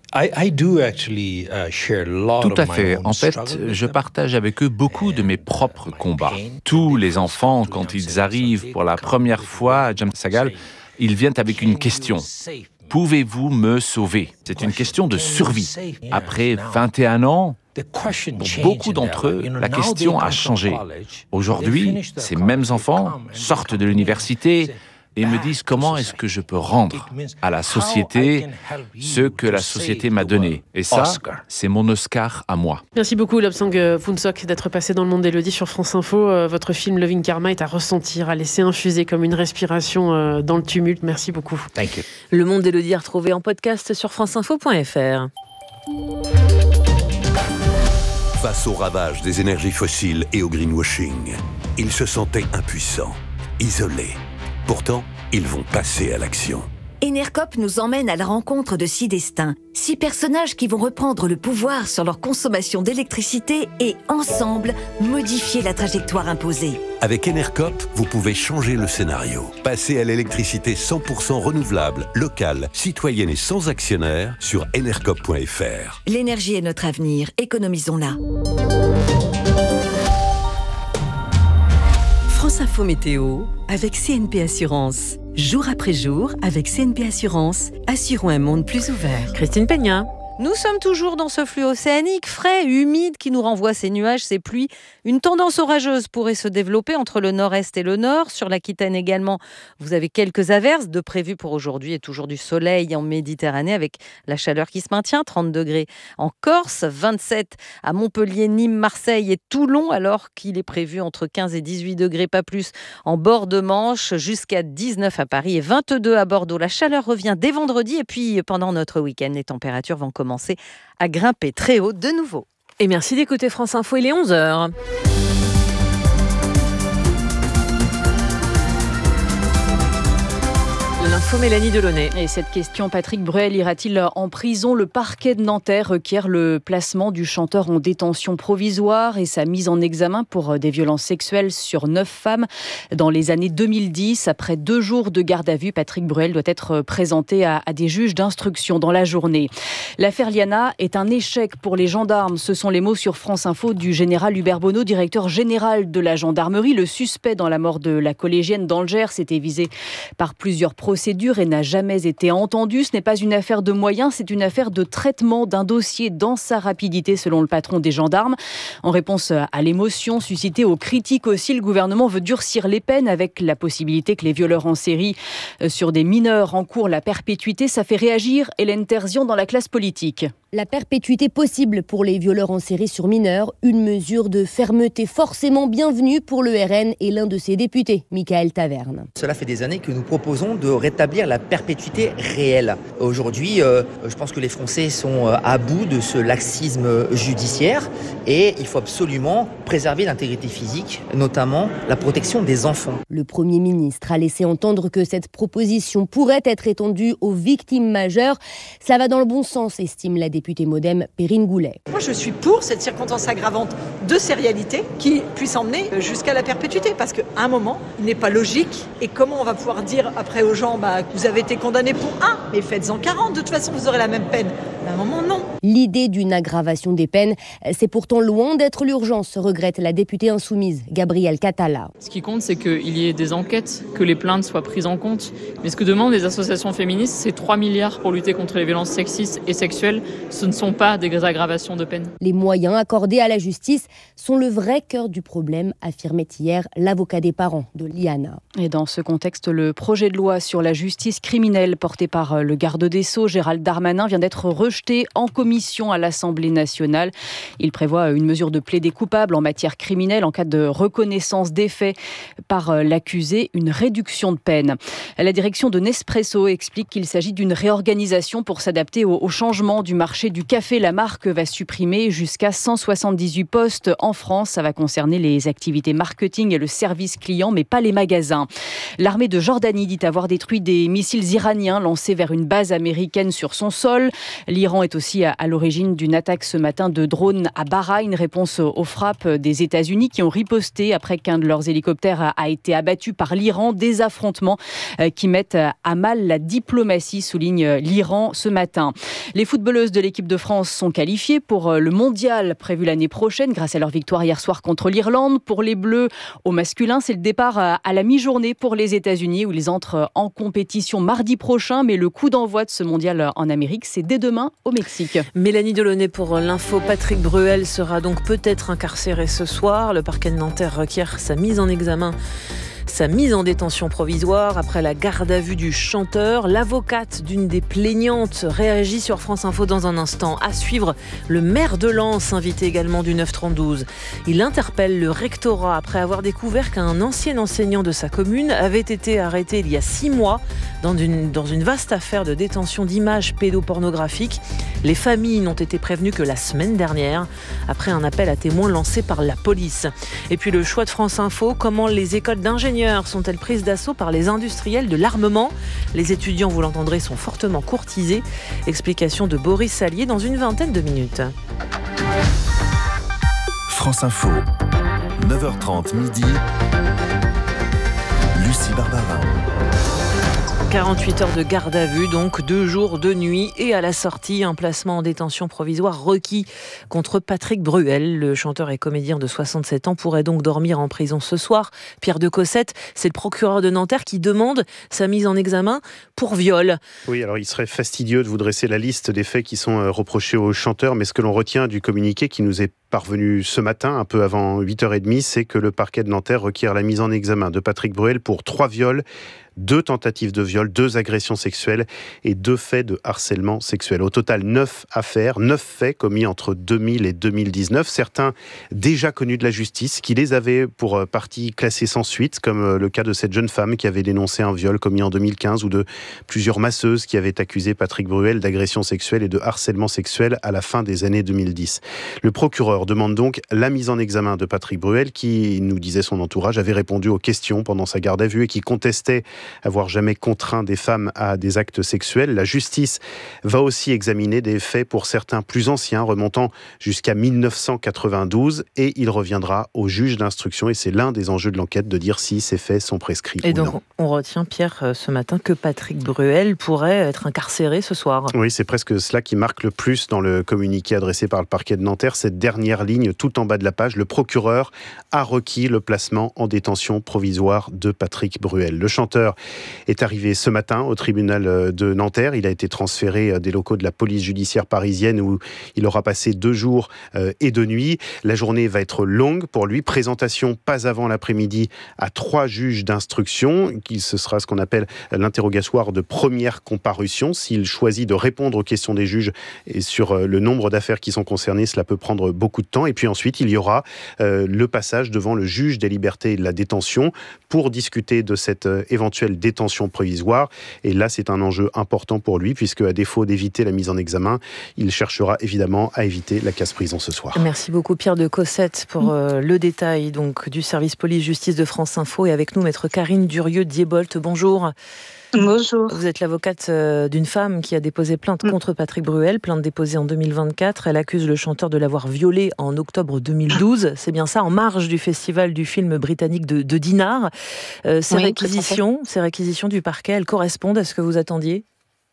Tout à fait. En fait, je partage avec eux beaucoup de mes propres combats. Tous les enfants, quand ils arrivent pour la première fois à Jamsagal, ils viennent avec une question. Pouvez-vous me sauver? C'est une question de survie. Après vingt et un ans, pour beaucoup d'entre eux, la question a changé. Aujourd'hui, ces mêmes enfants sortent de l'université et me disent comment est-ce que je peux rendre à la société ce que la société m'a donné. Et ça, c'est mon Oscar à moi. Merci beaucoup Lobsang Phuntsoc d'être passé dans le monde d'Élodie sur France Info. Votre film Loving Karma est à ressentir, à laisser infuser comme une respiration dans le tumulte. Merci beaucoup. Thank you. Le monde d'Élodie est retrouvé en podcast sur franceinfo point f r. Face au ravage des énergies fossiles et au greenwashing, ils se sentaient impuissants, isolés. Pourtant, ils vont passer à l'action. Enercop nous emmène à la rencontre de six destins, six personnages qui vont reprendre le pouvoir sur leur consommation d'électricité et, ensemble, modifier la trajectoire imposée. Avec Enercop, vous pouvez changer le scénario. Passer à l'électricité cent pour cent renouvelable, locale, citoyenne et sans actionnaire sur enercop point f r. L'énergie est notre avenir, économisons-la. France Info Météo avec C N P Assurance. Jour après jour, avec C N P Assurance, assurons un monde plus ouvert. Christine Peña. Nous sommes toujours dans ce flux océanique frais, humide, qui nous renvoie ces nuages, ces pluies. Une tendance orageuse pourrait se développer entre le nord-est et le nord. Sur l'Aquitaine également, vous avez quelques averses de prévues pour aujourd'hui et toujours du soleil en Méditerranée avec la chaleur qui se maintient, trente degrés en Corse, vingt-sept à Montpellier, Nîmes, Marseille et Toulon, alors qu'il est prévu entre quinze et dix-huit degrés, pas plus, en bord de Manche, jusqu'à dix-neuf à Paris et vingt-deux à Bordeaux. La chaleur revient dès vendredi et puis pendant notre week-end, les températures vont commencer à grimper très haut de nouveau. Et merci d'écouter France Info, il est onze heures. L'info Mélanie Delaunay. Et cette question, Patrick Bruel ira-t-il en prison? Le parquet de Nanterre requiert le placement du chanteur en détention provisoire et sa mise en examen pour des violences sexuelles sur neuf femmes dans les années deux mille dix. Après deux jours de garde à vue, Patrick Bruel doit être présenté à, à des juges d'instruction dans la journée. L'affaire Liana est un échec pour les gendarmes. Ce sont les mots sur France Info du général Hubert Bonneau, directeur général de la gendarmerie. Le suspect dans la mort de la collégienne dans le Gers était visé par plusieurs procédures et n'a jamais été entendu. Ce n'est pas une affaire de moyens, c'est une affaire de traitement d'un dossier dans sa rapidité, selon le patron des gendarmes. En réponse à l'émotion suscitée aux critiques aussi, le gouvernement veut durcir les peines avec la possibilité que les violeurs en série sur des mineurs encourent la perpétuité. Ça fait réagir Hélène Terzian dans la classe politique. La perpétuité possible pour les violeurs en série sur mineurs, une mesure de fermeté forcément bienvenue pour le R N et l'un de ses députés, Michael Taverne. Cela fait des années que nous proposons de rétablir la perpétuité réelle. Aujourd'hui, euh, je pense que les Français sont à bout de ce laxisme judiciaire et il faut absolument préserver l'intégrité physique, notamment la protection des enfants. Le Premier ministre a laissé entendre que cette proposition pourrait être étendue aux victimes majeures. Ça va dans le bon sens, estime la députée. députée Modem Perrine Goulet. Moi, je suis pour cette circonstance aggravante de sérialité qui puisse emmener jusqu'à la perpétuité. Parce qu'à un moment, il n'est pas logique. Et comment on va pouvoir dire après aux gens, bah, vous avez été condamné pour un, mais faites-en quarante, de toute façon, vous aurez la même peine. À un moment, non. L'idée d'une aggravation des peines, c'est pourtant loin d'être l'urgence, regrette la députée insoumise, Gabrielle Catala. Ce qui compte, c'est qu'il y ait des enquêtes, que les plaintes soient prises en compte. Mais ce que demandent les associations féministes, c'est trois milliards pour lutter contre les violences sexistes et sexuelles. Ce ne sont pas des aggravations de peine. Les moyens accordés à la justice sont le vrai cœur du problème, affirmait hier l'avocat des parents de Liana. Et dans ce contexte, le projet de loi sur la justice criminelle porté par le garde des Sceaux, Gérald Darmanin, vient d'être rejeté en commission à l'Assemblée nationale. Il prévoit une mesure de plaidé coupable en matière criminelle en cas de reconnaissance des faits par l'accusé, une réduction de peine. La direction de Nespresso explique qu'il s'agit d'une réorganisation pour s'adapter au, au changement du marché du café. La marque va supprimer jusqu'à cent soixante-dix-huit postes en France. Ça va concerner les activités marketing et le service client, mais pas les magasins. L'armée de Jordanie dit avoir détruit des missiles iraniens lancés vers une base américaine sur son sol. L'Iran est aussi à, à l'origine d'une attaque ce matin de drones à Bahreïn, réponse aux frappes des États-Unis qui ont riposté après qu'un de leurs hélicoptères a, a été abattu par l'Iran. Des affrontements euh, qui mettent à mal la diplomatie, souligne l'Iran ce matin. Les footballeuses de l'équipe de France sont qualifiées pour le mondial prévu l'année prochaine grâce à leur victoire hier soir contre l'Irlande. Pour les Bleus, au masculin, c'est le départ à la mi-journée pour les États-Unis où ils entrent en compétition mardi prochain. Mais le coup d'envoi de ce mondial en Amérique, c'est dès demain au Mexique. Mélanie Delaunay pour l'info. Patrick Bruel sera donc peut-être incarcéré ce soir. Le parquet de Nanterre requiert sa mise en examen. Sa mise en détention provisoire après la garde à vue du chanteur. L'avocate d'une des plaignantes réagit sur France Info dans un instant. À suivre, le maire de Lens, invité également du neuf trente-douze. Il interpelle le rectorat après avoir découvert qu'un ancien enseignant de sa commune avait été arrêté il y a six mois dans une, dans une vaste affaire de détention d'images pédopornographiques. Les familles n'ont été prévenues que la semaine dernière, après un appel à témoins lancé par la police. Et puis le choix de France Info, comment les écoles d'ingénieurs sont-elles prises d'assaut par les industriels de l'armement ? Les étudiants, vous l'entendrez, sont fortement courtisés. Explication de Boris Sallier dans une vingtaine de minutes. France Info, neuf heures trente midi. Lucie Barbara. quarante-huit heures de garde à vue, donc deux jours de nuit et à la sortie, un placement en détention provisoire requis contre Patrick Bruel. Le chanteur et comédien de soixante-sept ans pourrait donc dormir en prison ce soir. Pierre de Cossette, c'est le procureur de Nanterre qui demande sa mise en examen pour viol. Oui, alors il serait fastidieux de vous dresser la liste des faits qui sont reprochés au chanteur, mais ce que l'on retient du communiqué qui nous est parvenu ce matin, un peu avant huit heures trente, c'est que le parquet de Nanterre requiert la mise en examen de Patrick Bruel pour trois viols, deux tentatives de viol, deux agressions sexuelles et deux faits de harcèlement sexuel. Au total, neuf affaires, neuf faits commis entre deux mille et deux mille dix-neuf. Certains déjà connus de la justice, qui les avaient pour partie classés sans suite, comme le cas de cette jeune femme qui avait dénoncé un viol commis en deux mille quinze ou de plusieurs masseuses qui avaient accusé Patrick Bruel d'agression sexuelle et de harcèlement sexuel à la fin des années deux mille dix. Le procureur demande donc la mise en examen de Patrick Bruel qui, nous disait son entourage, avait répondu aux questions pendant sa garde à vue et qui contestait avoir jamais contraint des femmes à des actes sexuels. La justice va aussi examiner des faits pour certains plus anciens, remontant jusqu'à mille neuf cent quatre-vingt-douze, et il reviendra au juge d'instruction, et c'est l'un des enjeux de l'enquête, de dire si ces faits sont prescrits et ou donc, non. On retient, Pierre, ce matin, que Patrick Bruel pourrait être incarcéré ce soir. Oui, c'est presque cela qui marque le plus dans le communiqué adressé par le parquet de Nanterre, cette dernière ligne tout en bas de la page. Le procureur a requis le placement en détention provisoire de Patrick Bruel. Le chanteur est arrivé ce matin au tribunal de Nanterre. Il a été transféré des locaux de la police judiciaire parisienne où il aura passé deux jours et deux nuits. La journée va être longue pour lui. Présentation pas avant l'après-midi à trois juges d'instruction. Ce sera ce qu'on appelle l'interrogatoire de première comparution. S'il choisit de répondre aux questions des juges et sur le nombre d'affaires qui sont concernées, cela peut prendre beaucoup de temps. Et puis ensuite, il y aura euh, le passage devant le juge des libertés et de la détention pour discuter de cette euh, éventuelle détention provisoire. Et là, c'est un enjeu important pour lui, puisque à défaut d'éviter la mise en examen, il cherchera évidemment à éviter la casse-prison ce soir. Merci beaucoup Pierre de Cossette pour euh, le détail donc, du service police-justice de France Info. Et avec nous, maître Karine Durieux-Diebolt. Bonjour. Bonjour. Vous êtes l'avocate d'une femme qui a déposé plainte contre Patrick Bruel, plainte déposée en deux mille vingt-quatre. Elle accuse le chanteur de l'avoir violée en octobre deux mille douze. C'est bien ça, en marge du festival du film britannique de, de Dinard. Euh, ces, oui, réquisitions, ces réquisitions du parquet, elles correspondent à ce que vous attendiez ?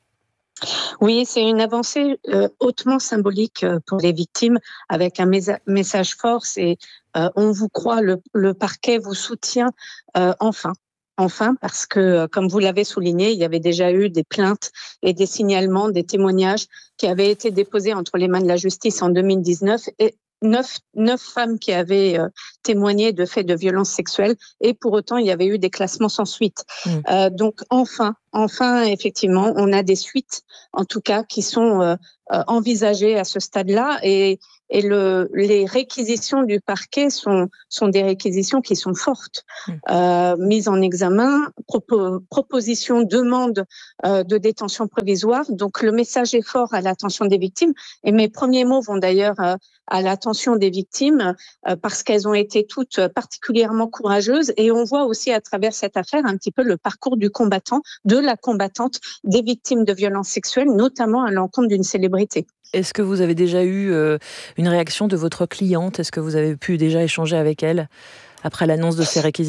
Oui, c'est une avancée euh, hautement symbolique euh, pour les victimes, avec un mes- message fort, c'est euh, on vous croit, le, le parquet vous soutient, euh, enfin. Enfin, parce que, comme vous l'avez souligné, il y avait déjà eu des plaintes et des signalements, des témoignages qui avaient été déposés entre les mains de la justice en deux mille dix-neuf et neuf, neuf femmes qui avaient euh, témoigné de faits de violences sexuelles et pour autant, il y avait eu des classements sans suite. Mmh. Euh, donc, enfin, enfin, effectivement, on a des suites, en tout cas, qui sont euh, euh, envisagées à ce stade-là et Et le, les réquisitions du parquet sont, sont des réquisitions qui sont fortes. Mmh. Euh, mise en examen, propo, proposition, demande euh, de détention provisoire. Donc le message est fort à l'attention des victimes. Et mes premiers mots vont d'ailleurs euh, à l'attention des victimes euh, parce qu'elles ont été toutes particulièrement courageuses. Et on voit aussi à travers cette affaire un petit peu le parcours du combattant, de la combattante, des victimes de violences sexuelles, notamment à l'encontre d'une célébrité. Est-ce que vous avez déjà eu euh, une réaction de votre cliente ? Est-ce que vous avez pu déjà échanger avec elle après l'annonce de ces réquisitions ?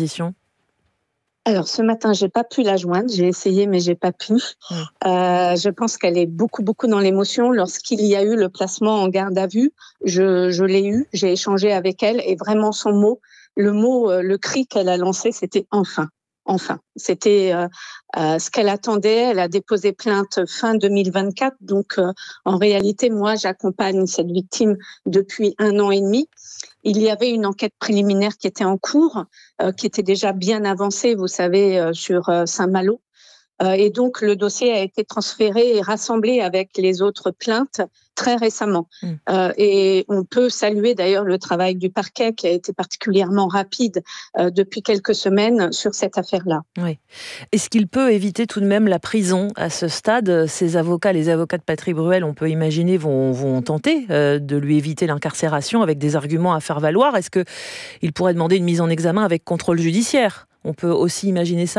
Alors, ce matin, j'ai pas pu la joindre. J'ai essayé, mais j'ai pas pu. Mmh. Euh, je pense qu'elle est beaucoup, beaucoup dans l'émotion. Lorsqu'il y a eu le placement en garde à vue, je, je l'ai eu. J'ai échangé avec elle et vraiment son mot, le mot, euh, le cri qu'elle a lancé, c'était enfin. Enfin, c'était euh, euh, ce qu'elle attendait. Elle a déposé plainte fin deux mille vingt-quatre. Donc, euh, en réalité, moi, j'accompagne cette victime depuis un an et demi. Il y avait une enquête préliminaire qui était en cours, euh, qui était déjà bien avancée, vous savez, euh, sur euh, Saint-Malo. Euh, et donc, le dossier a été transféré et rassemblé avec les autres plaintes très récemment. Mmh. Euh, et on peut saluer d'ailleurs le travail du parquet qui a été particulièrement rapide euh, depuis quelques semaines sur cette affaire-là. Oui. Est-ce qu'il peut éviter tout de même la prison à ce stade ? Ces avocats, les avocats de Patrick Bruel, on peut imaginer, vont, vont tenter euh, de lui éviter l'incarcération avec des arguments à faire valoir. Est-ce qu'il pourrait demander une mise en examen avec contrôle judiciaire ? On peut aussi imaginer ça ?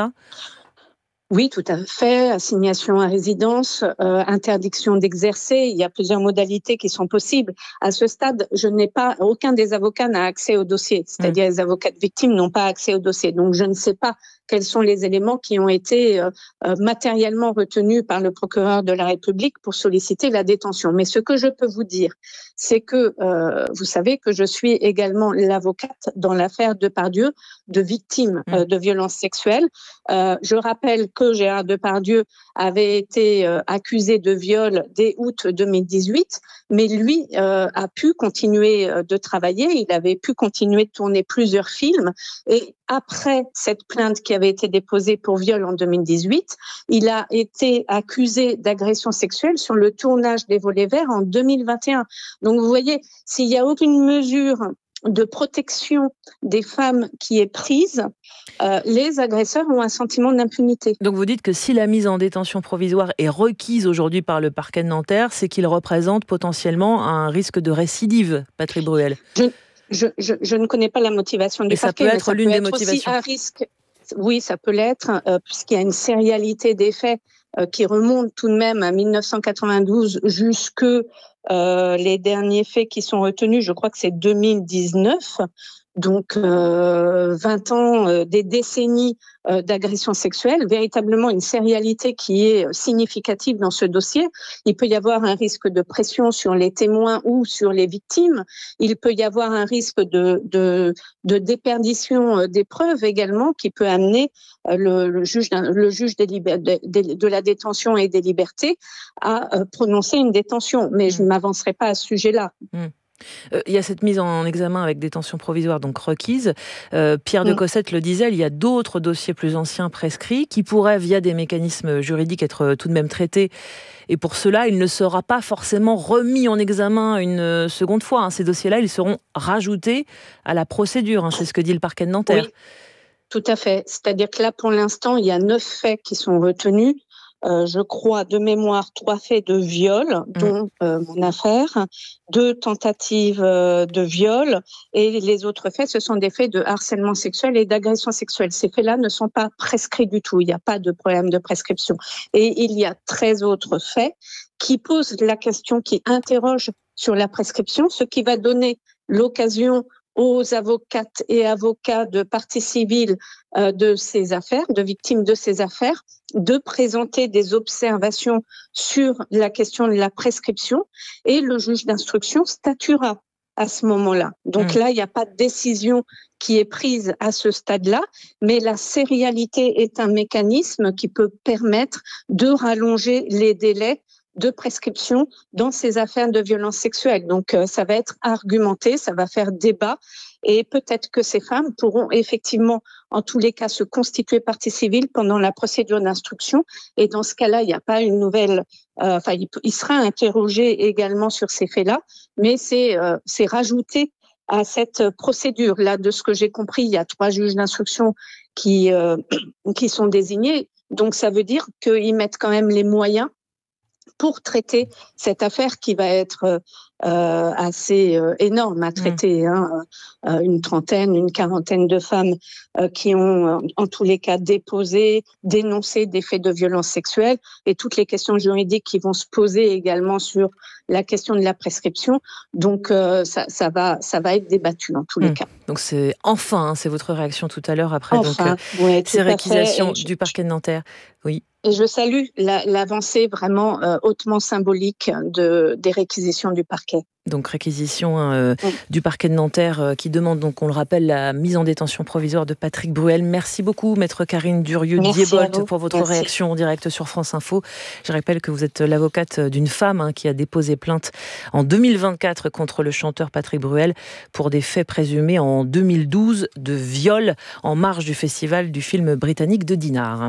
Oui, tout à fait. Assignation à résidence, euh, interdiction d'exercer. Il y a plusieurs modalités qui sont possibles. À ce stade, je n'ai pas, aucun des avocats n'a accès au dossier. C'est-à-dire, mmh. les avocats de victimes n'ont pas accès au dossier. Donc, je ne sais pas quels sont les éléments qui ont été euh, matériellement retenus par le procureur de la République pour solliciter la détention. Mais ce que je peux vous dire, c'est que euh, vous savez que je suis également l'avocate dans l'affaire Depardieu de victimes euh, de violences sexuelles. Euh, je rappelle que Gérard Depardieu avait été euh, accusé de viol dès août deux mille dix-huit, mais lui euh, a pu continuer euh, de travailler, il avait pu continuer de tourner plusieurs films et après cette plainte qui avait été déposée pour viol en deux mille dix-huit, il a été accusé d'agression sexuelle sur le tournage des Volets Verts en deux mille vingt et un. Donc vous voyez, s'il n'y a aucune mesure de protection des femmes qui est prise, euh, les agresseurs ont un sentiment d'impunité. Donc vous dites que si la mise en détention provisoire est requise aujourd'hui par le parquet de Nanterre, c'est qu'il représente potentiellement un risque de récidive, Patrick Bruel. Je, je, je, je ne connais pas la motivation du Et parquet, ça peut mais être ça l'une peut des être motivations. aussi un risque. Oui, ça peut l'être, euh, puisqu'il y a une sérialité des faits euh, qui remonte tout de même à mille neuf cent quatre-vingt-douze jusque euh, les derniers faits qui sont retenus, je crois que c'est deux mille dix-neuf. Donc, euh, vingt ans, euh, des décennies euh, d'agression sexuelle, véritablement une sérialité qui est significative dans ce dossier. Il peut y avoir un risque de pression sur les témoins ou sur les victimes. Il peut y avoir un risque de, de, de déperdition des preuves également qui peut amener euh, le, le juge, le juge des liber- de, de, de la détention et des libertés à euh, prononcer une détention. Mais je ne m'avancerai pas à ce sujet-là. Mmh. Il euh, y a cette mise en examen avec détention provisoire donc requise. Euh, Pierre de Cossette le disait, il y a d'autres dossiers plus anciens prescrits qui pourraient, via des mécanismes juridiques, être tout de même traités. Et pour cela, il ne sera pas forcément remis en examen une seconde fois. Hein. Ces dossiers-là, ils seront rajoutés à la procédure. Hein. C'est ce que dit le parquet de Nanterre. Oui, tout à fait. C'est-à-dire que là, pour l'instant, il y a neuf faits qui sont retenus. euh, je crois, de mémoire, trois faits de viol, dont euh, mon affaire, deux tentatives euh, de viol, et les autres faits, ce sont des faits de harcèlement sexuel et d'agression sexuelle. Ces faits-là ne sont pas prescrits du tout, il n'y a pas de problème de prescription. Et il y a treize autres faits qui posent la question, qui interrogent sur la prescription, ce qui va donner l'occasion aux avocates et avocats de partie civile euh, de ces affaires, de victimes de ces affaires, de présenter des observations sur la question de la prescription, et le juge d'instruction statuera à ce moment-là. Donc mmh. là, il n'y a pas de décision qui est prise à ce stade-là, mais la sérialité est un mécanisme qui peut permettre de rallonger les délais de prescription dans ces affaires de violence sexuelle. Donc, euh, ça va être argumenté, ça va faire débat, et peut-être que ces femmes pourront effectivement, en tous les cas, se constituer partie civile pendant la procédure d'instruction. Et dans ce cas-là, il n'y a pas une nouvelle... Euh, enfin, il, il sera interrogé également sur ces faits-là, mais c'est, euh, c'est rajouté à cette procédure. Là, de ce que j'ai compris, il y a trois juges d'instruction qui, euh, qui sont désignés. Donc, ça veut dire qu'ils mettent quand même les moyens pour traiter cette affaire qui va être euh, assez euh, énorme à traiter. Mmh. Hein, euh, une trentaine, une quarantaine de femmes euh, qui ont, euh, en tous les cas, déposé, dénoncé des faits de violence sexuelle, et toutes les questions juridiques qui vont se poser également sur la question de la prescription. Donc, euh, ça, ça, va, ça va être débattu en tous mmh. les cas. Donc, c'est enfin, hein, c'est votre réaction tout à l'heure après enfin, donc, euh, ouais, ces réquisitions je, du parquet de Nanterre. Oui. Et je salue la, l'avancée vraiment euh, hautement symbolique de, des réquisitions du parquet. Donc réquisition euh, oui. du parquet de Nanterre euh, qui demande, donc on le rappelle, la mise en détention provisoire de Patrick Bruel. Merci beaucoup, maître Karine Durieux-Diebold, pour votre Merci. réaction en direct sur France Info. Je rappelle que vous êtes l'avocate d'une femme hein, qui a déposé plainte en deux mille vingt-quatre contre le chanteur Patrick Bruel pour des faits présumés en deux mille douze de viol en marge du festival du film britannique de Dinard.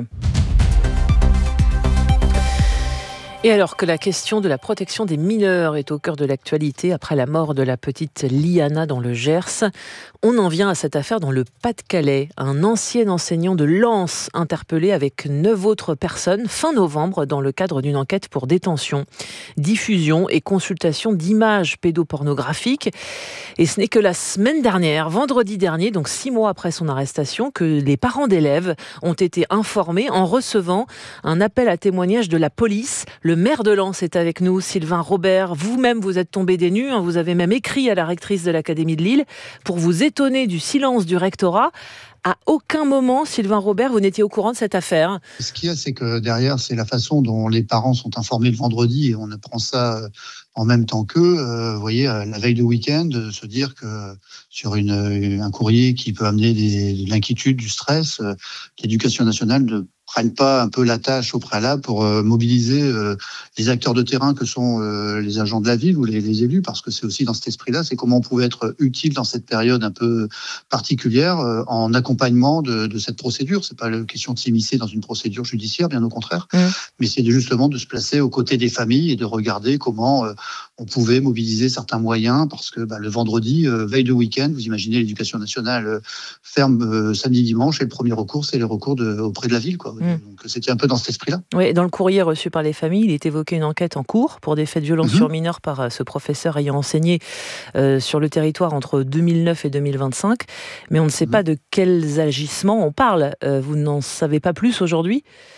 Et alors que la question de la protection des mineurs est au cœur de l'actualité après la mort de la petite Liana dans le Gers, on en vient à cette affaire dans le Pas-de-Calais. Un ancien enseignant de Lens interpellé avec neuf autres personnes fin novembre dans le cadre d'une enquête pour détention, diffusion et consultation d'images pédopornographiques. Et ce n'est que la semaine dernière, vendredi dernier, donc six mois après son arrestation, que les parents d'élèves ont été informés en recevant un appel à témoignage de la police. Le maire de Lens est avec nous, Sylvain Robert. Vous-même, vous êtes tombé des nues. Hein. Vous avez même écrit à la rectrice de l'Académie de Lille pour vous étonner du silence du rectorat. À aucun moment, Sylvain Robert, vous n'étiez au courant de cette affaire. Ce qu'il y a, c'est que derrière, c'est la façon dont les parents sont informés le vendredi, et on apprend ça en même temps qu'eux. Euh, vous voyez, la veille de week-end, se dire que sur une, un courrier qui peut amener des, de l'inquiétude, du stress, euh, l'éducation nationale ne prennent pas un peu la tâche au préalable pour euh, mobiliser euh, les acteurs de terrain que sont euh, les agents de la ville ou les, les élus, parce que c'est aussi dans cet esprit-là, c'est comment on pouvait être utile dans cette période un peu particulière euh, en accompagnement de, de cette procédure. C'est pas la question de s'immiscer dans une procédure judiciaire, bien au contraire, mmh. mais c'est justement de se placer aux côtés des familles et de regarder comment euh, on pouvait mobiliser certains moyens, parce que bah, le vendredi, euh, veille de week-end, vous imaginez l'éducation nationale euh, ferme euh, samedi, dimanche, et le premier recours, c'est les recours de, auprès de la ville, quoi. Mmh. Donc c'était un peu dans cet esprit-là. Oui, dans le courrier reçu par les familles, il est évoqué une enquête en cours pour des faits de violence mmh. sur mineurs par euh, ce professeur ayant enseigné euh, sur le territoire entre deux mille neuf et deux mille vingt-cinq, mais on ne sait mmh. pas de quels agissements on parle. Euh, vous n'en savez pas plus aujourd'hui ?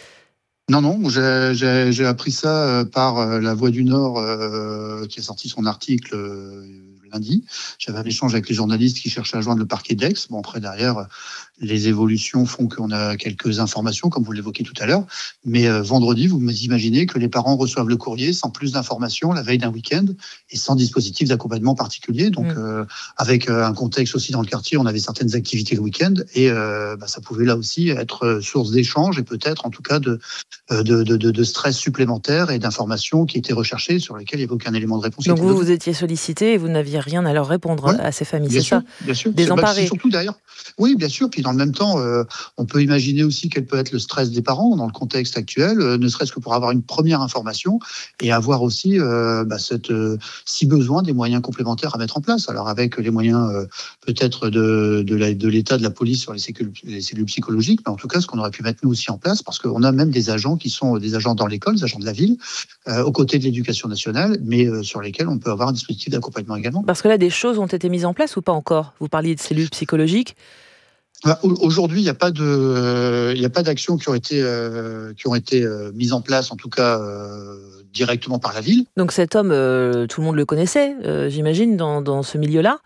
Non, non, j'ai, j'ai, j'ai appris ça par La Voix du Nord euh, qui a sorti son article euh, lundi. J'avais un échange avec les journalistes qui cherchaient à joindre le parquet d'Aix. Bon, après, derrière, les évolutions font qu'on a quelques informations, comme vous l'évoquiez tout à l'heure. Mais euh, vendredi, vous imaginez que les parents reçoivent le courrier sans plus d'informations la veille d'un week-end et sans dispositif d'accompagnement particulier. Donc, mmh. euh, avec euh, un contexte aussi dans le quartier, on avait certaines activités le week-end et euh, bah, ça pouvait là aussi être source d'échanges et peut-être, en tout cas, de De, de, de, de stress supplémentaire et d'informations qui étaient recherchées, sur lesquelles il n'y avait aucun élément de réponse. Donc vous, vous étiez sollicité et vous n'aviez rien à leur répondre ouais, à ces familles, c'est sûr, ça bien sûr. Désemparées. C'est, bah, c'est surtout d'ailleurs. Oui, bien sûr. Puis dans le même temps, euh, on peut imaginer aussi quel peut être le stress des parents dans le contexte actuel, euh, ne serait-ce que pour avoir une première information et avoir aussi, euh, bah, cette, euh, si besoin, des moyens complémentaires à mettre en place. Alors avec les moyens euh, peut-être de, de, la, de l'État, de la police sur les cellules, les cellules psychologiques, mais en tout cas ce qu'on aurait pu mettre nous aussi en place, parce qu'on a même des agents qui sont des agents dans l'école, des agents de la ville, euh, aux côtés de l'éducation nationale, mais euh, sur lesquels on peut avoir un dispositif d'accompagnement également. Parce que là, des choses ont été mises en place ou pas encore ? Vous parliez de cellules psychologiques. Aujourd'hui, il n'y a pas de, il n'y a pas d'actions qui ont été, euh, qui ont été euh, mises en place, en tout cas euh, directement par la ville. Donc cet homme, euh, tout le monde le connaissait, euh, j'imagine, dans, dans ce milieu-là.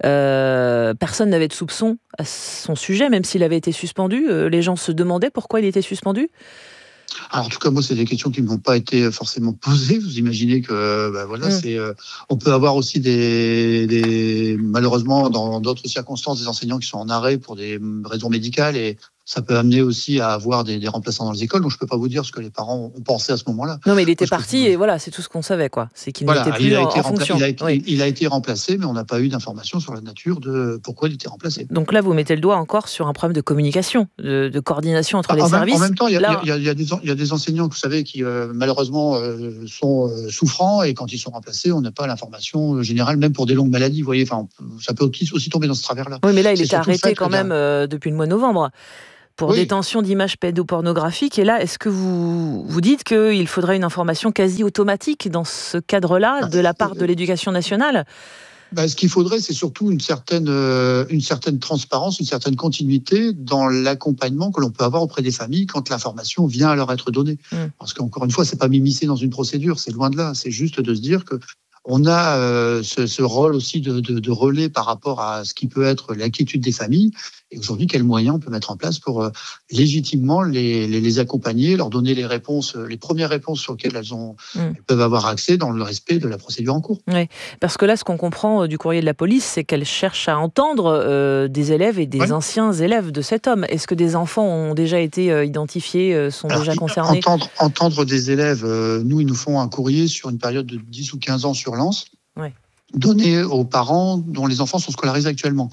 Euh, personne n'avait de soupçon à son sujet, même s'il avait été suspendu. Euh, les gens se demandaient pourquoi il était suspendu. Alors, en tout cas, moi, c'est des questions qui ne m'ont pas été forcément posées. Vous imaginez que, ben voilà, mmh. c'est, euh, on peut avoir aussi des, des, malheureusement, dans d'autres circonstances, des enseignants qui sont en arrêt pour des raisons médicales et ça peut amener aussi à avoir des, des remplaçants dans les écoles. Donc, je ne peux pas vous dire ce que les parents ont pensé à ce moment-là. Non, mais il était moi, parti et voilà, c'est tout ce qu'on savait, quoi. C'est qu'il voilà, n'était plus il a en, été en fonction. Il a, été, oui. il a été remplacé, mais on n'a pas eu d'informations sur la nature de pourquoi il était remplacé. Donc là, vous mettez le doigt encore sur un problème de communication, de, de coordination entre ah, les en services. Même, en même temps, il y, là... y, y, y, y a des enseignants, vous savez, qui euh, malheureusement euh, sont euh, souffrants et quand ils sont remplacés, on n'a pas l'information générale, même pour des longues maladies. Vous voyez, enfin, ça peut aussi, aussi tomber dans ce travers-là. Oui, mais là, il était arrêté quand même euh, depuis le mois de novembre. Pour oui. détention d'images pédopornographiques. Et là, est-ce que vous, vous dites qu'il faudrait une information quasi automatique dans ce cadre-là, de la part de l'Éducation nationale ? Ben, ce qu'il faudrait, c'est surtout une certaine, euh, une certaine transparence, une certaine continuité dans l'accompagnement que l'on peut avoir auprès des familles quand l'information vient à leur être donnée. Mmh. Parce qu'encore une fois, c'est pas m'immiscer dans une procédure, c'est loin de là. C'est juste de se dire que on a euh, ce, ce rôle aussi de, de, de relais par rapport à ce qui peut être l'inquiétude des familles. Et aujourd'hui, quels moyens on peut mettre en place pour euh, légitimement les, les, les accompagner, leur donner les réponses, les premières réponses sur lesquelles elles, ont, mmh. elles peuvent avoir accès dans le respect de la procédure en cours. Oui, parce que là, ce qu'on comprend du courrier de la police, c'est qu'elle cherche à entendre euh, des élèves et des oui. anciens élèves de cet homme. Est-ce que des enfants ont déjà été euh, identifiés, euh, sont Alors, déjà concernés ? Entendre, entendre des élèves, euh, nous, ils nous font un courrier sur une période de dix ou quinze ans sur Lens, oui. donné aux parents dont les enfants sont scolarisés actuellement.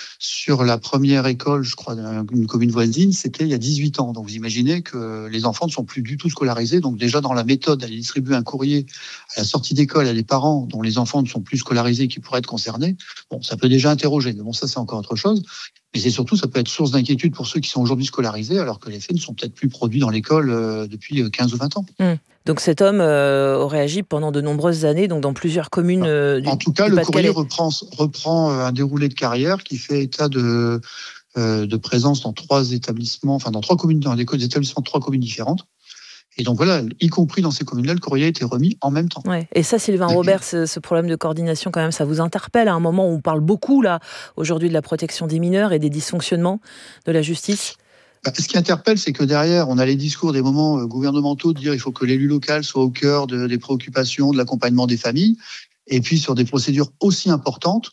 Sur la première école, je crois, d'une commune voisine, c'était il y a dix-huit ans. Donc vous imaginez que les enfants ne sont plus du tout scolarisés. Donc déjà dans la méthode d'aller distribuer un courrier à la sortie d'école à des parents dont les enfants ne sont plus scolarisés et qui pourraient être concernés, bon, ça peut déjà interroger. Mais bon, ça c'est encore autre chose. Mais c'est surtout, ça peut être source d'inquiétude pour ceux qui sont aujourd'hui scolarisés, alors que les faits ne sont peut-être plus produits dans l'école euh, depuis quinze ou vingt ans. Mmh. Donc cet homme euh, aurait agi pendant de nombreuses années, donc dans plusieurs communes euh, du En tout cas, du le courrier reprend, reprend un déroulé de carrière qui fait état de, euh, de présence dans trois établissements, enfin dans trois communes, dans des établissements de trois communes différentes. Et donc voilà, y compris dans ces communes-là, le courrier a été remis en même temps. Ouais. Et ça, Sylvain Robert, ce, ce problème de coordination, quand même, ça vous interpelle à un moment où on parle beaucoup, là, aujourd'hui, de la protection des mineurs et des dysfonctionnements de la justice ? Bah, ce qui interpelle, c'est que derrière, on a les discours des moments euh, gouvernementaux de dire qu'il faut que l'élu local soit au cœur de, des préoccupations, de l'accompagnement des familles. Et puis, sur des procédures aussi importantes,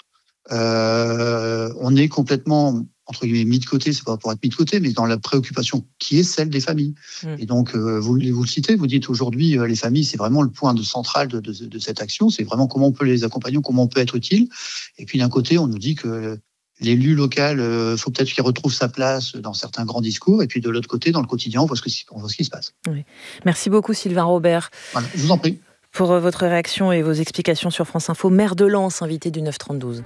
euh, on est complètement, entre guillemets, mis de côté, c'est pas pour être mis de côté, mais dans la préoccupation qui est celle des familles. Mmh. Et donc, euh, vous, vous le citez, vous dites aujourd'hui, euh, les familles, c'est vraiment le point de central de, de, de cette action. C'est vraiment comment on peut les accompagner, comment on peut être utile. Et puis, d'un côté, on nous dit que l'élu local, il euh, faut peut-être qu'il retrouve sa place dans certains grands discours. Et puis, de l'autre côté, dans le quotidien, on voit ce, que, on voit ce qui se passe. Oui. Merci beaucoup, Sylvain Robert. Voilà, je vous en prie. Pour votre réaction et vos explications sur France Info, maire de Lens, invité du neuf trente-douze.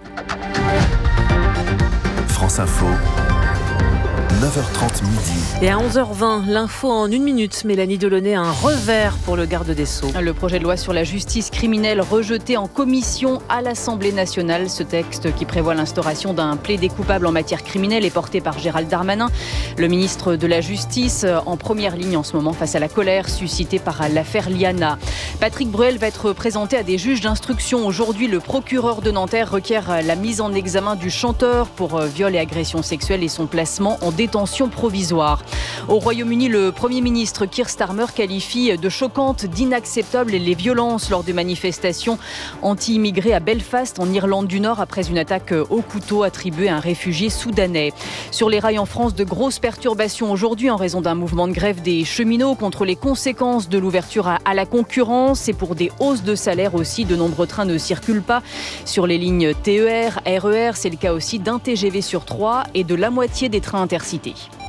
France Info, neuf heures trente midi. Et à onze heures vingt, l'info en une minute. Mélanie Delaunay a un revers pour le garde des Sceaux. Le projet de loi sur la justice criminelle rejeté en commission à l'Assemblée nationale. Ce texte qui prévoit l'instauration d'un plaidé coupable en matière criminelle est porté par Gérald Darmanin, le ministre de la Justice, en première ligne en ce moment face à la colère suscitée par l'affaire Liana. Patrick Bruel va être présenté à des juges d'instruction. Aujourd'hui, le procureur de Nanterre requiert la mise en examen du chanteur pour viol et agression sexuelle et son placement en détention provisoire. Au Royaume-Uni, le Premier ministre Keir Starmer qualifie de choquantes, d'inacceptables les violences lors de manifestations anti-immigrés à Belfast, en Irlande du Nord, après une attaque au couteau attribuée à un réfugié soudanais. Sur les rails en France, de grosses perturbations aujourd'hui en raison d'un mouvement de grève des cheminots contre les conséquences de l'ouverture à, à la concurrence. France, c'est pour des hausses de salaire aussi. De nombreux trains ne circulent pas sur les lignes T E R, R E R. C'est le cas aussi d'un T G V sur trois et de la moitié des trains intercités.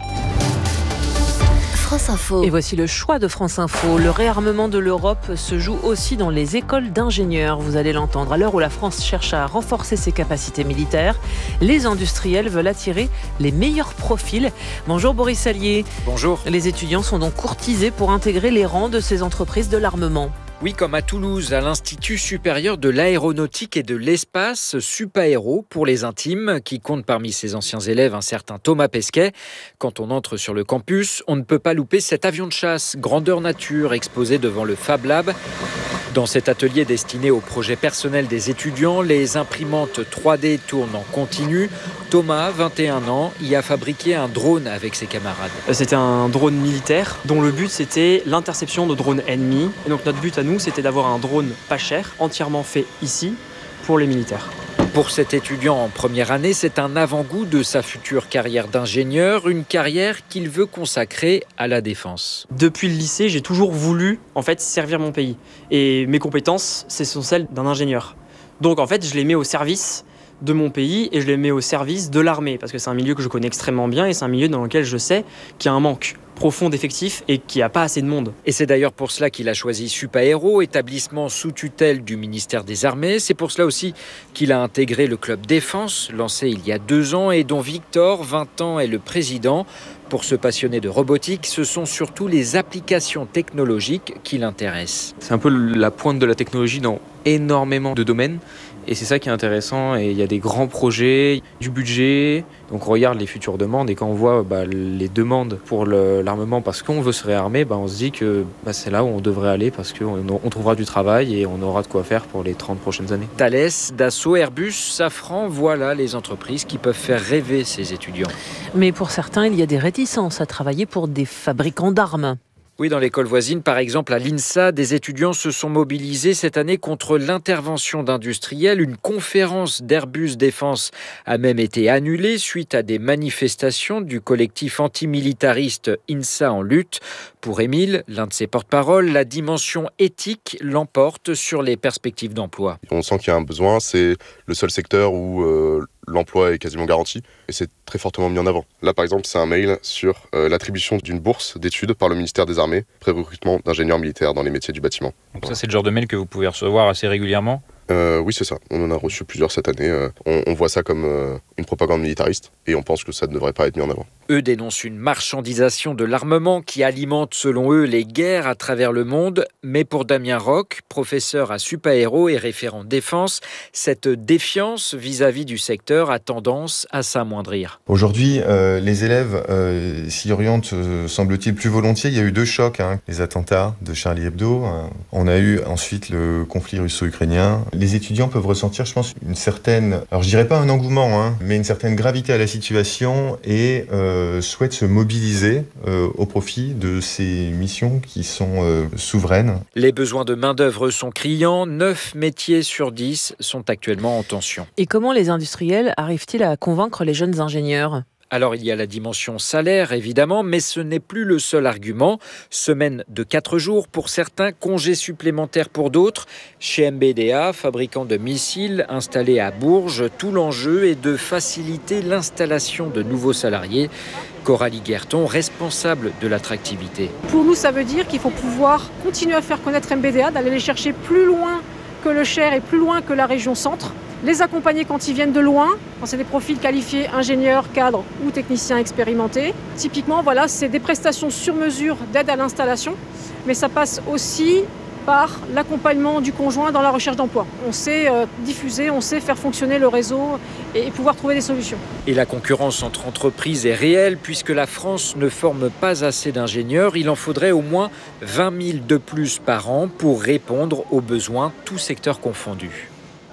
France Info. Et voici le choix de France Info. Le réarmement de l'Europe se joue aussi dans les écoles d'ingénieurs. Vous allez l'entendre. À l'heure où la France cherche à renforcer ses capacités militaires, les industriels veulent attirer les meilleurs profils. Bonjour Boris Allier. Bonjour. Les étudiants sont donc courtisés pour intégrer les rangs de ces entreprises de l'armement. Oui, comme à Toulouse, à l'Institut supérieur de l'aéronautique et de l'espace, Supaéro, pour les intimes, qui compte parmi ses anciens élèves un certain Thomas Pesquet. Quand on entre sur le campus, on ne peut pas louper cet avion de chasse, grandeur nature, exposé devant le Fab Lab. Dans cet atelier destiné au projet personnel des étudiants, les imprimantes trois D tournent en continu. Thomas, vingt et un ans, y a fabriqué un drone avec ses camarades. C'était un drone militaire dont le but c'était l'interception de drones ennemis. Et donc notre but à nous c'était d'avoir un drone pas cher, entièrement fait ici pour les militaires. Pour cet étudiant en première année, c'est un avant-goût de sa future carrière d'ingénieur, une carrière qu'il veut consacrer à la défense. Depuis le lycée, j'ai toujours voulu en fait servir mon pays. Et mes compétences, ce sont celles d'un ingénieur. Donc en fait, je les mets au service de mon pays et je les mets au service de l'armée parce que c'est un milieu que je connais extrêmement bien et c'est un milieu dans lequel je sais qu'il y a un manque profond d'effectifs et qu'il n'y a pas assez de monde. Et c'est d'ailleurs pour cela qu'il a choisi Supaéro, établissement sous tutelle du ministère des Armées. C'est pour cela aussi qu'il a intégré le club défense, lancé il y a deux ans et dont Victor, vingt ans, est le président. Pour ce passionné de robotique, ce sont surtout les applications technologiques qui l'intéressent. C'est un peu la pointe de la technologie dans énormément de domaines. Et c'est ça qui est intéressant, et il y a des grands projets, du budget, donc on regarde les futures demandes, et quand on voit bah, les demandes pour le, l'armement parce qu'on veut se réarmer, bah, on se dit que bah, c'est là où on devrait aller parce qu'on on trouvera du travail et on aura de quoi faire pour les trente prochaines années. Thales, Dassault, Airbus, Safran, voilà les entreprises qui peuvent faire rêver ces étudiants. Mais pour certains, il y a des réticences à travailler pour des fabricants d'armes. Oui, dans l'école voisine, par exemple, à l'INSA, des étudiants se sont mobilisés cette année contre l'intervention d'industriels. Une conférence d'Airbus Défense a même été annulée suite à des manifestations du collectif antimilitariste INSA en lutte. Pour Émile, l'un de ses porte-parole, la dimension éthique l'emporte sur les perspectives d'emploi. On sent qu'il y a un besoin, c'est le seul secteur où euh, l'emploi est quasiment garanti et c'est très fortement mis en avant. Là, par exemple, c'est un mail sur euh, l'attribution d'une bourse d'études par le ministère des Armées, pré-recrutement d'ingénieurs militaires dans les métiers du bâtiment. Donc voilà. Ça, c'est le genre de mail que vous pouvez recevoir assez régulièrement ? Euh, oui, c'est ça. On en a reçu plusieurs cette année. Euh, on, on voit ça comme euh, une propagande militariste et on pense que ça ne devrait pas être mis en avant. Eux dénoncent une marchandisation de l'armement qui alimente, selon eux, les guerres à travers le monde. Mais pour Damien Roch, professeur à Supaéro et référent défense, cette défiance vis-à-vis du secteur a tendance à s'amoindrir. Aujourd'hui, euh, les élèves euh, s'y orientent, euh, semble-t-il, plus volontiers. Il y a eu deux chocs, hein. Les attentats de Charlie Hebdo. Hein. On a eu ensuite le conflit russo-ukrainien. Les étudiants peuvent ressentir, je pense, une certaine, alors je dirais pas un engouement, hein, mais une certaine gravité à la situation et euh, souhaitent se mobiliser euh, au profit de ces missions qui sont euh, souveraines. Les besoins de main-d'œuvre sont criants. neuf métiers sur dix sont actuellement en tension. Et comment les industriels arrivent-ils à convaincre les jeunes ingénieurs ? Alors il y a la dimension salaire évidemment, mais ce n'est plus le seul argument. Semaine de quatre jours pour certains, congés supplémentaires pour d'autres. Chez M B D A, fabricant de missiles installé à Bourges, tout l'enjeu est de faciliter l'installation de nouveaux salariés. Coralie Guerton, responsable de l'attractivité. Pour nous, ça veut dire qu'il faut pouvoir continuer à faire connaître M B D A, d'aller les chercher plus loin que le Cher et plus loin que la région centre. Les accompagner quand ils viennent de loin, quand c'est des profils qualifiés, ingénieurs, cadres ou techniciens expérimentés. Typiquement, voilà, c'est des prestations sur mesure d'aide à l'installation, mais ça passe aussi par l'accompagnement du conjoint dans la recherche d'emploi. On sait euh, diffuser, on sait faire fonctionner le réseau et, et pouvoir trouver des solutions. Et la concurrence entre entreprises est réelle puisque la France ne forme pas assez d'ingénieurs. Il en faudrait au moins vingt mille de plus par an pour répondre aux besoins, tous secteurs confondus.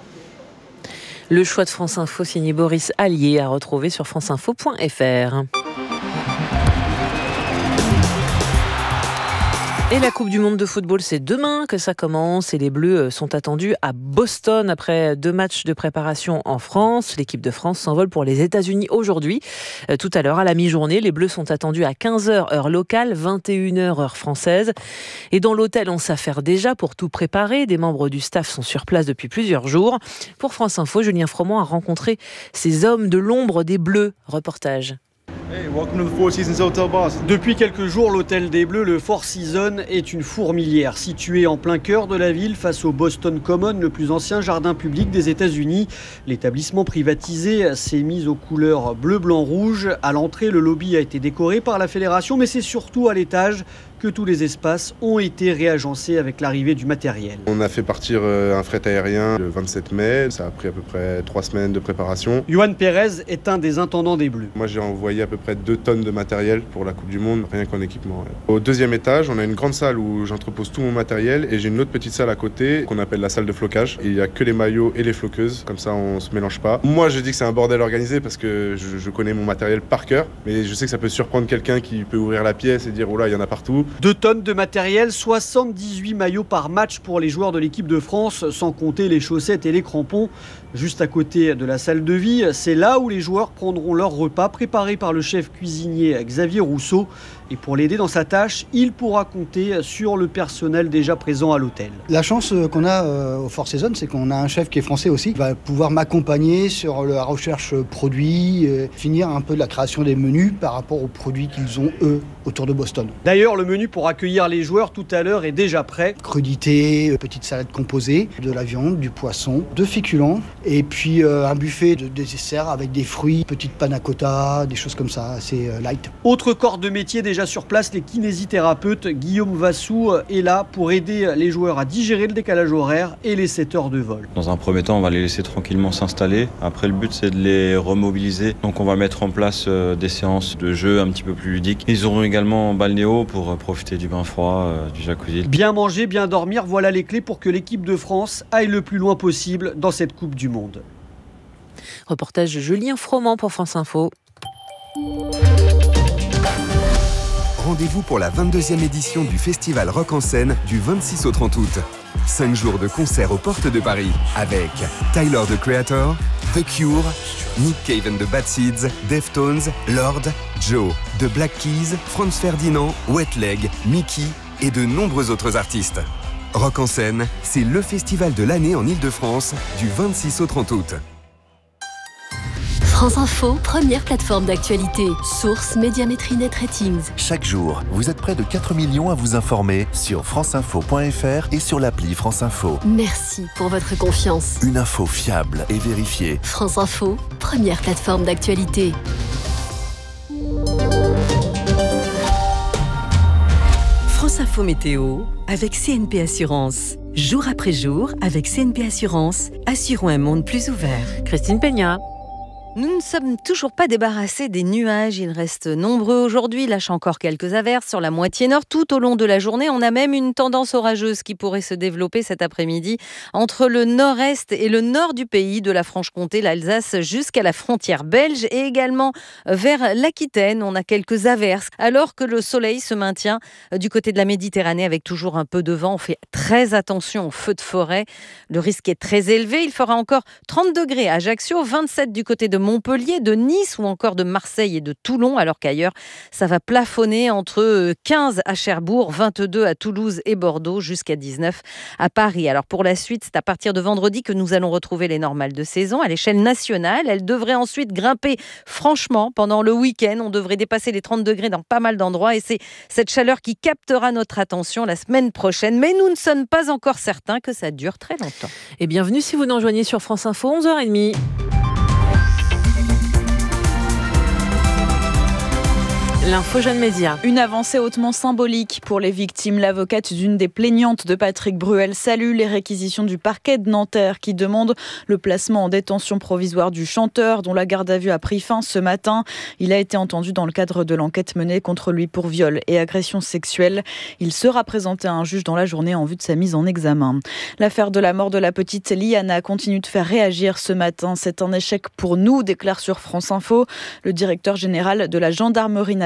Le choix de France Info signé Boris Allier à retrouver sur franceinfo point f r. Et la Coupe du Monde de football, c'est demain que ça commence et les Bleus sont attendus à Boston après deux matchs de préparation en France. L'équipe de France s'envole pour les États-Unis aujourd'hui. Euh, tout à l'heure, à la mi-journée, les Bleus sont attendus à quinze heures heure locale, vingt et une heures heure française. Et dans l'hôtel, on s'affaire déjà pour tout préparer. Des membres du staff sont sur place depuis plusieurs jours. Pour France Info, Julien Froment a rencontré ces hommes de l'ombre des Bleus. Reportage. Hey, welcome to the Four Seasons Hotel Boston. Depuis quelques jours, l'hôtel des Bleus, le Four Seasons, est une fourmilière située en plein cœur de la ville face au Boston Common, le plus ancien jardin public des États-Unis. L'établissement privatisé s'est mis aux couleurs bleu, blanc, rouge. À l'entrée, le lobby a été décoré par la fédération, mais c'est surtout à l'étage que tous les espaces ont été réagencés avec l'arrivée du matériel. On a fait partir un fret aérien le vingt-sept mai. Ça a pris à peu près trois semaines de préparation. Yohan Pérez est un des intendants des Bleus. Moi, j'ai envoyé à peu près deux tonnes de matériel pour la Coupe du Monde, rien qu'en équipement. Au deuxième étage, on a une grande salle où j'entrepose tout mon matériel et j'ai une autre petite salle à côté qu'on appelle la salle de flocage. Et il n'y a que les maillots et les floqueuses, comme ça on se mélange pas. Moi, je dis que c'est un bordel organisé parce que je, je connais mon matériel par cœur, mais je sais que ça peut surprendre quelqu'un qui peut ouvrir la pièce et dire oh là, il y en a partout. Deux tonnes de matériel, soixante-dix-huit maillots par match pour les joueurs de l'équipe de France, sans compter les chaussettes et les crampons. Juste à côté de la salle de vie, c'est là où les joueurs prendront leur repas préparé par le chef cuisinier Xavier Rousseau. Et pour l'aider dans sa tâche, il pourra compter sur le personnel déjà présent à l'hôtel. La chance qu'on a au Four Seasons, c'est qu'on a un chef qui est français aussi. Il va pouvoir m'accompagner sur la recherche produits, finir un peu de la création des menus par rapport aux produits qu'ils ont, eux, autour de Boston. D'ailleurs, le menu pour accueillir les joueurs tout à l'heure est déjà prêt. Crudité, petite salade composée, de la viande, du poisson, de féculents, et puis euh, un buffet de dessert avec des fruits, petite panna cotta, des choses comme ça, assez euh, light. Autre corps de métier déjà sur place, les kinésithérapeutes. Guillaume Vassou est là pour aider les joueurs à digérer le décalage horaire et les sept heures de vol. Dans un premier temps, on va les laisser tranquillement s'installer. Après, le but, c'est de les remobiliser. Donc, on va mettre en place euh, des séances de jeu un petit peu plus ludiques. Ils auront également un balnéo pour euh, profiter du bain froid, euh, du jacuzzi. Bien manger, bien dormir, voilà les clés pour que l'équipe de France aille le plus loin possible dans cette Coupe du Monde. Reportage de Julien Froment pour France Info. Rendez-vous pour la vingt-deuxième édition du Festival Rock en Scène du vingt-six au trente août. Cinq jours de concerts aux portes de Paris avec Tyler, the Creator, The Cure, Nick Cave and the Bad Seeds, Deftones, Lord, Joe, The Black Keys, Franz Ferdinand, Wet Leg, Mickey et de nombreux autres artistes. Rock en Scène, c'est le festival de l'année en Ile-de-France du vingt-six au trente août. France Info, première plateforme d'actualité. Source Médiamétrie Net Ratings. Chaque jour, vous êtes près de quatre millions à vous informer sur franceinfo point f r et sur l'appli France Info. Merci pour votre confiance. Une info fiable et vérifiée. France Info, première plateforme d'actualité. France Info Météo avec C N P Assurance. Jour après jour, avec C N P Assurance, assurons un monde plus ouvert. Christine Peña. Nous ne sommes toujours pas débarrassés des nuages. Ils restent nombreux aujourd'hui, lâchent encore quelques averses sur la moitié nord. Tout au long de la journée, on a même une tendance orageuse qui pourrait se développer cet après-midi entre le nord-est et le nord du pays, de la Franche-Comté, l'Alsace jusqu'à la frontière belge et également vers l'Aquitaine. On a quelques averses alors que le soleil se maintient du côté de la Méditerranée avec toujours un peu de vent. On fait très attention aux feux de forêt. Le risque est très élevé. Il fera encore trente degrés à Ajaccio, vingt-sept du côté de Montpellier, de Nice ou encore de Marseille et de Toulon, alors qu'ailleurs, ça va plafonner entre quinze à Cherbourg, vingt-deux à Toulouse et Bordeaux, jusqu'à dix-neuf à Paris. Alors pour la suite, c'est à partir de vendredi que nous allons retrouver les normales de saison à l'échelle nationale. Elles devraient ensuite grimper franchement pendant le week-end. On devrait dépasser les trente degrés dans pas mal d'endroits et c'est cette chaleur qui captera notre attention la semaine prochaine. Mais nous ne sommes pas encore certains que ça dure très longtemps. Et bienvenue si vous nous rejoignez sur France Info, onze heures trente. L'info Jeanne Média. Une avancée hautement symbolique pour les victimes. L'avocate d'une des plaignantes de Patrick Bruel salue les réquisitions du parquet de Nanterre qui demande le placement en détention provisoire du chanteur dont la garde à vue a pris fin ce matin. Il a été entendu dans le cadre de l'enquête menée contre lui pour viol et agression sexuelle. Il sera présenté à un juge dans la journée en vue de sa mise en examen. L'affaire de la mort de la petite Liana continue de faire réagir ce matin. C'est un échec pour nous, déclare sur France Info le directeur général de la gendarmerie nationale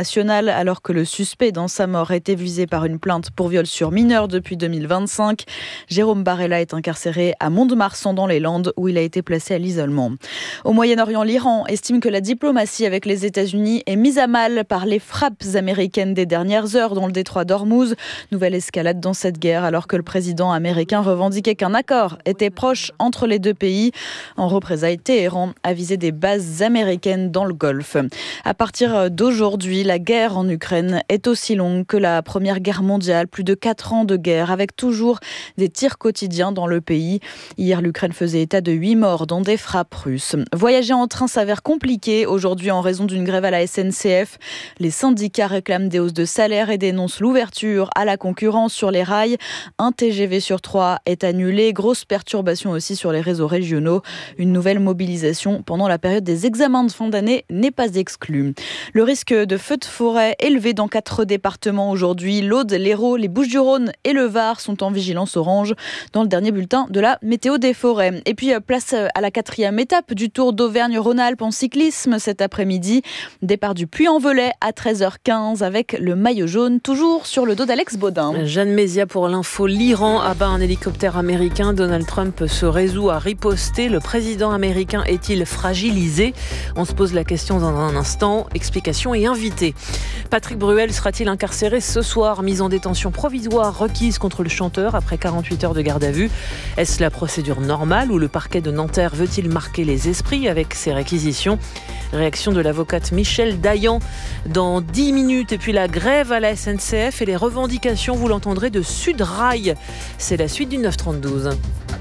nationale alors que le suspect dans sa mort était visé par une plainte pour viol sur mineur depuis deux mille vingt-cinq. Jérôme Barella est incarcéré à Mont-de-Marsan dans les Landes où il a été placé à l'isolement. Au Moyen-Orient, l'Iran estime que la diplomatie avec les États-Unis est mise à mal par les frappes américaines des dernières heures dans le détroit d'Ormuz. Nouvelle escalade dans cette guerre alors que le président américain revendiquait qu'un accord était proche entre les deux pays. En représailles, Téhéran a visé des bases américaines dans le Golfe. À partir d'aujourd'hui, la guerre en Ukraine est aussi longue que la Première Guerre mondiale. Plus de quatre ans de guerre avec toujours des tirs quotidiens dans le pays. Hier, l'Ukraine faisait état de huit morts dans des frappes russes. Voyager en train s'avère compliqué aujourd'hui en raison d'une grève à la S N C F. Les syndicats réclament des hausses de salaire et dénoncent l'ouverture à la concurrence sur les rails. Un T G V sur trois est annulé. Grosse perturbation aussi sur les réseaux régionaux. Une nouvelle mobilisation pendant la période des examens de fin d'année n'est pas exclue. Le risque de feux de forêt élevé dans quatre départements aujourd'hui. L'Aude, l'Hérault, les Bouches-du-Rhône et le Var sont en vigilance orange dans le dernier bulletin de la météo des forêts. Et puis place à la quatrième étape du Tour d'Auvergne-Rhône-Alpes en cyclisme cet après-midi. Départ du Puy-en-Velay à treize heures quinze avec le maillot jaune toujours sur le dos d'Alex Baudin. Jeanne Mézia pour l'info. L'Iran abat un hélicoptère américain. Donald Trump se résout à riposter. Le président américain est-il fragilisé ? On se pose la question dans un instant. Explication et invité. Patrick Bruel sera-t-il incarcéré ce soir ? Mise en détention provisoire requise contre le chanteur après quarante-huit heures de garde à vue. Est-ce la procédure normale ou le parquet de Nanterre veut-il marquer les esprits avec ses réquisitions ? Réaction de l'avocate Michèle Dayan dans dix minutes. Et puis la grève à la S N C F et les revendications, vous l'entendrez, de Sudrail. C'est la suite du neuf trente-douze.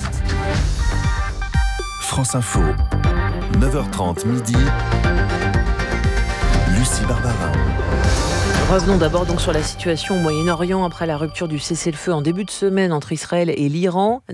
France Info, neuf heures trente midi. Lucie Barbara. Revenons d'abord donc sur la situation au Moyen-Orient après la rupture du cessez-le-feu en début de semaine entre Israël et l'Iran.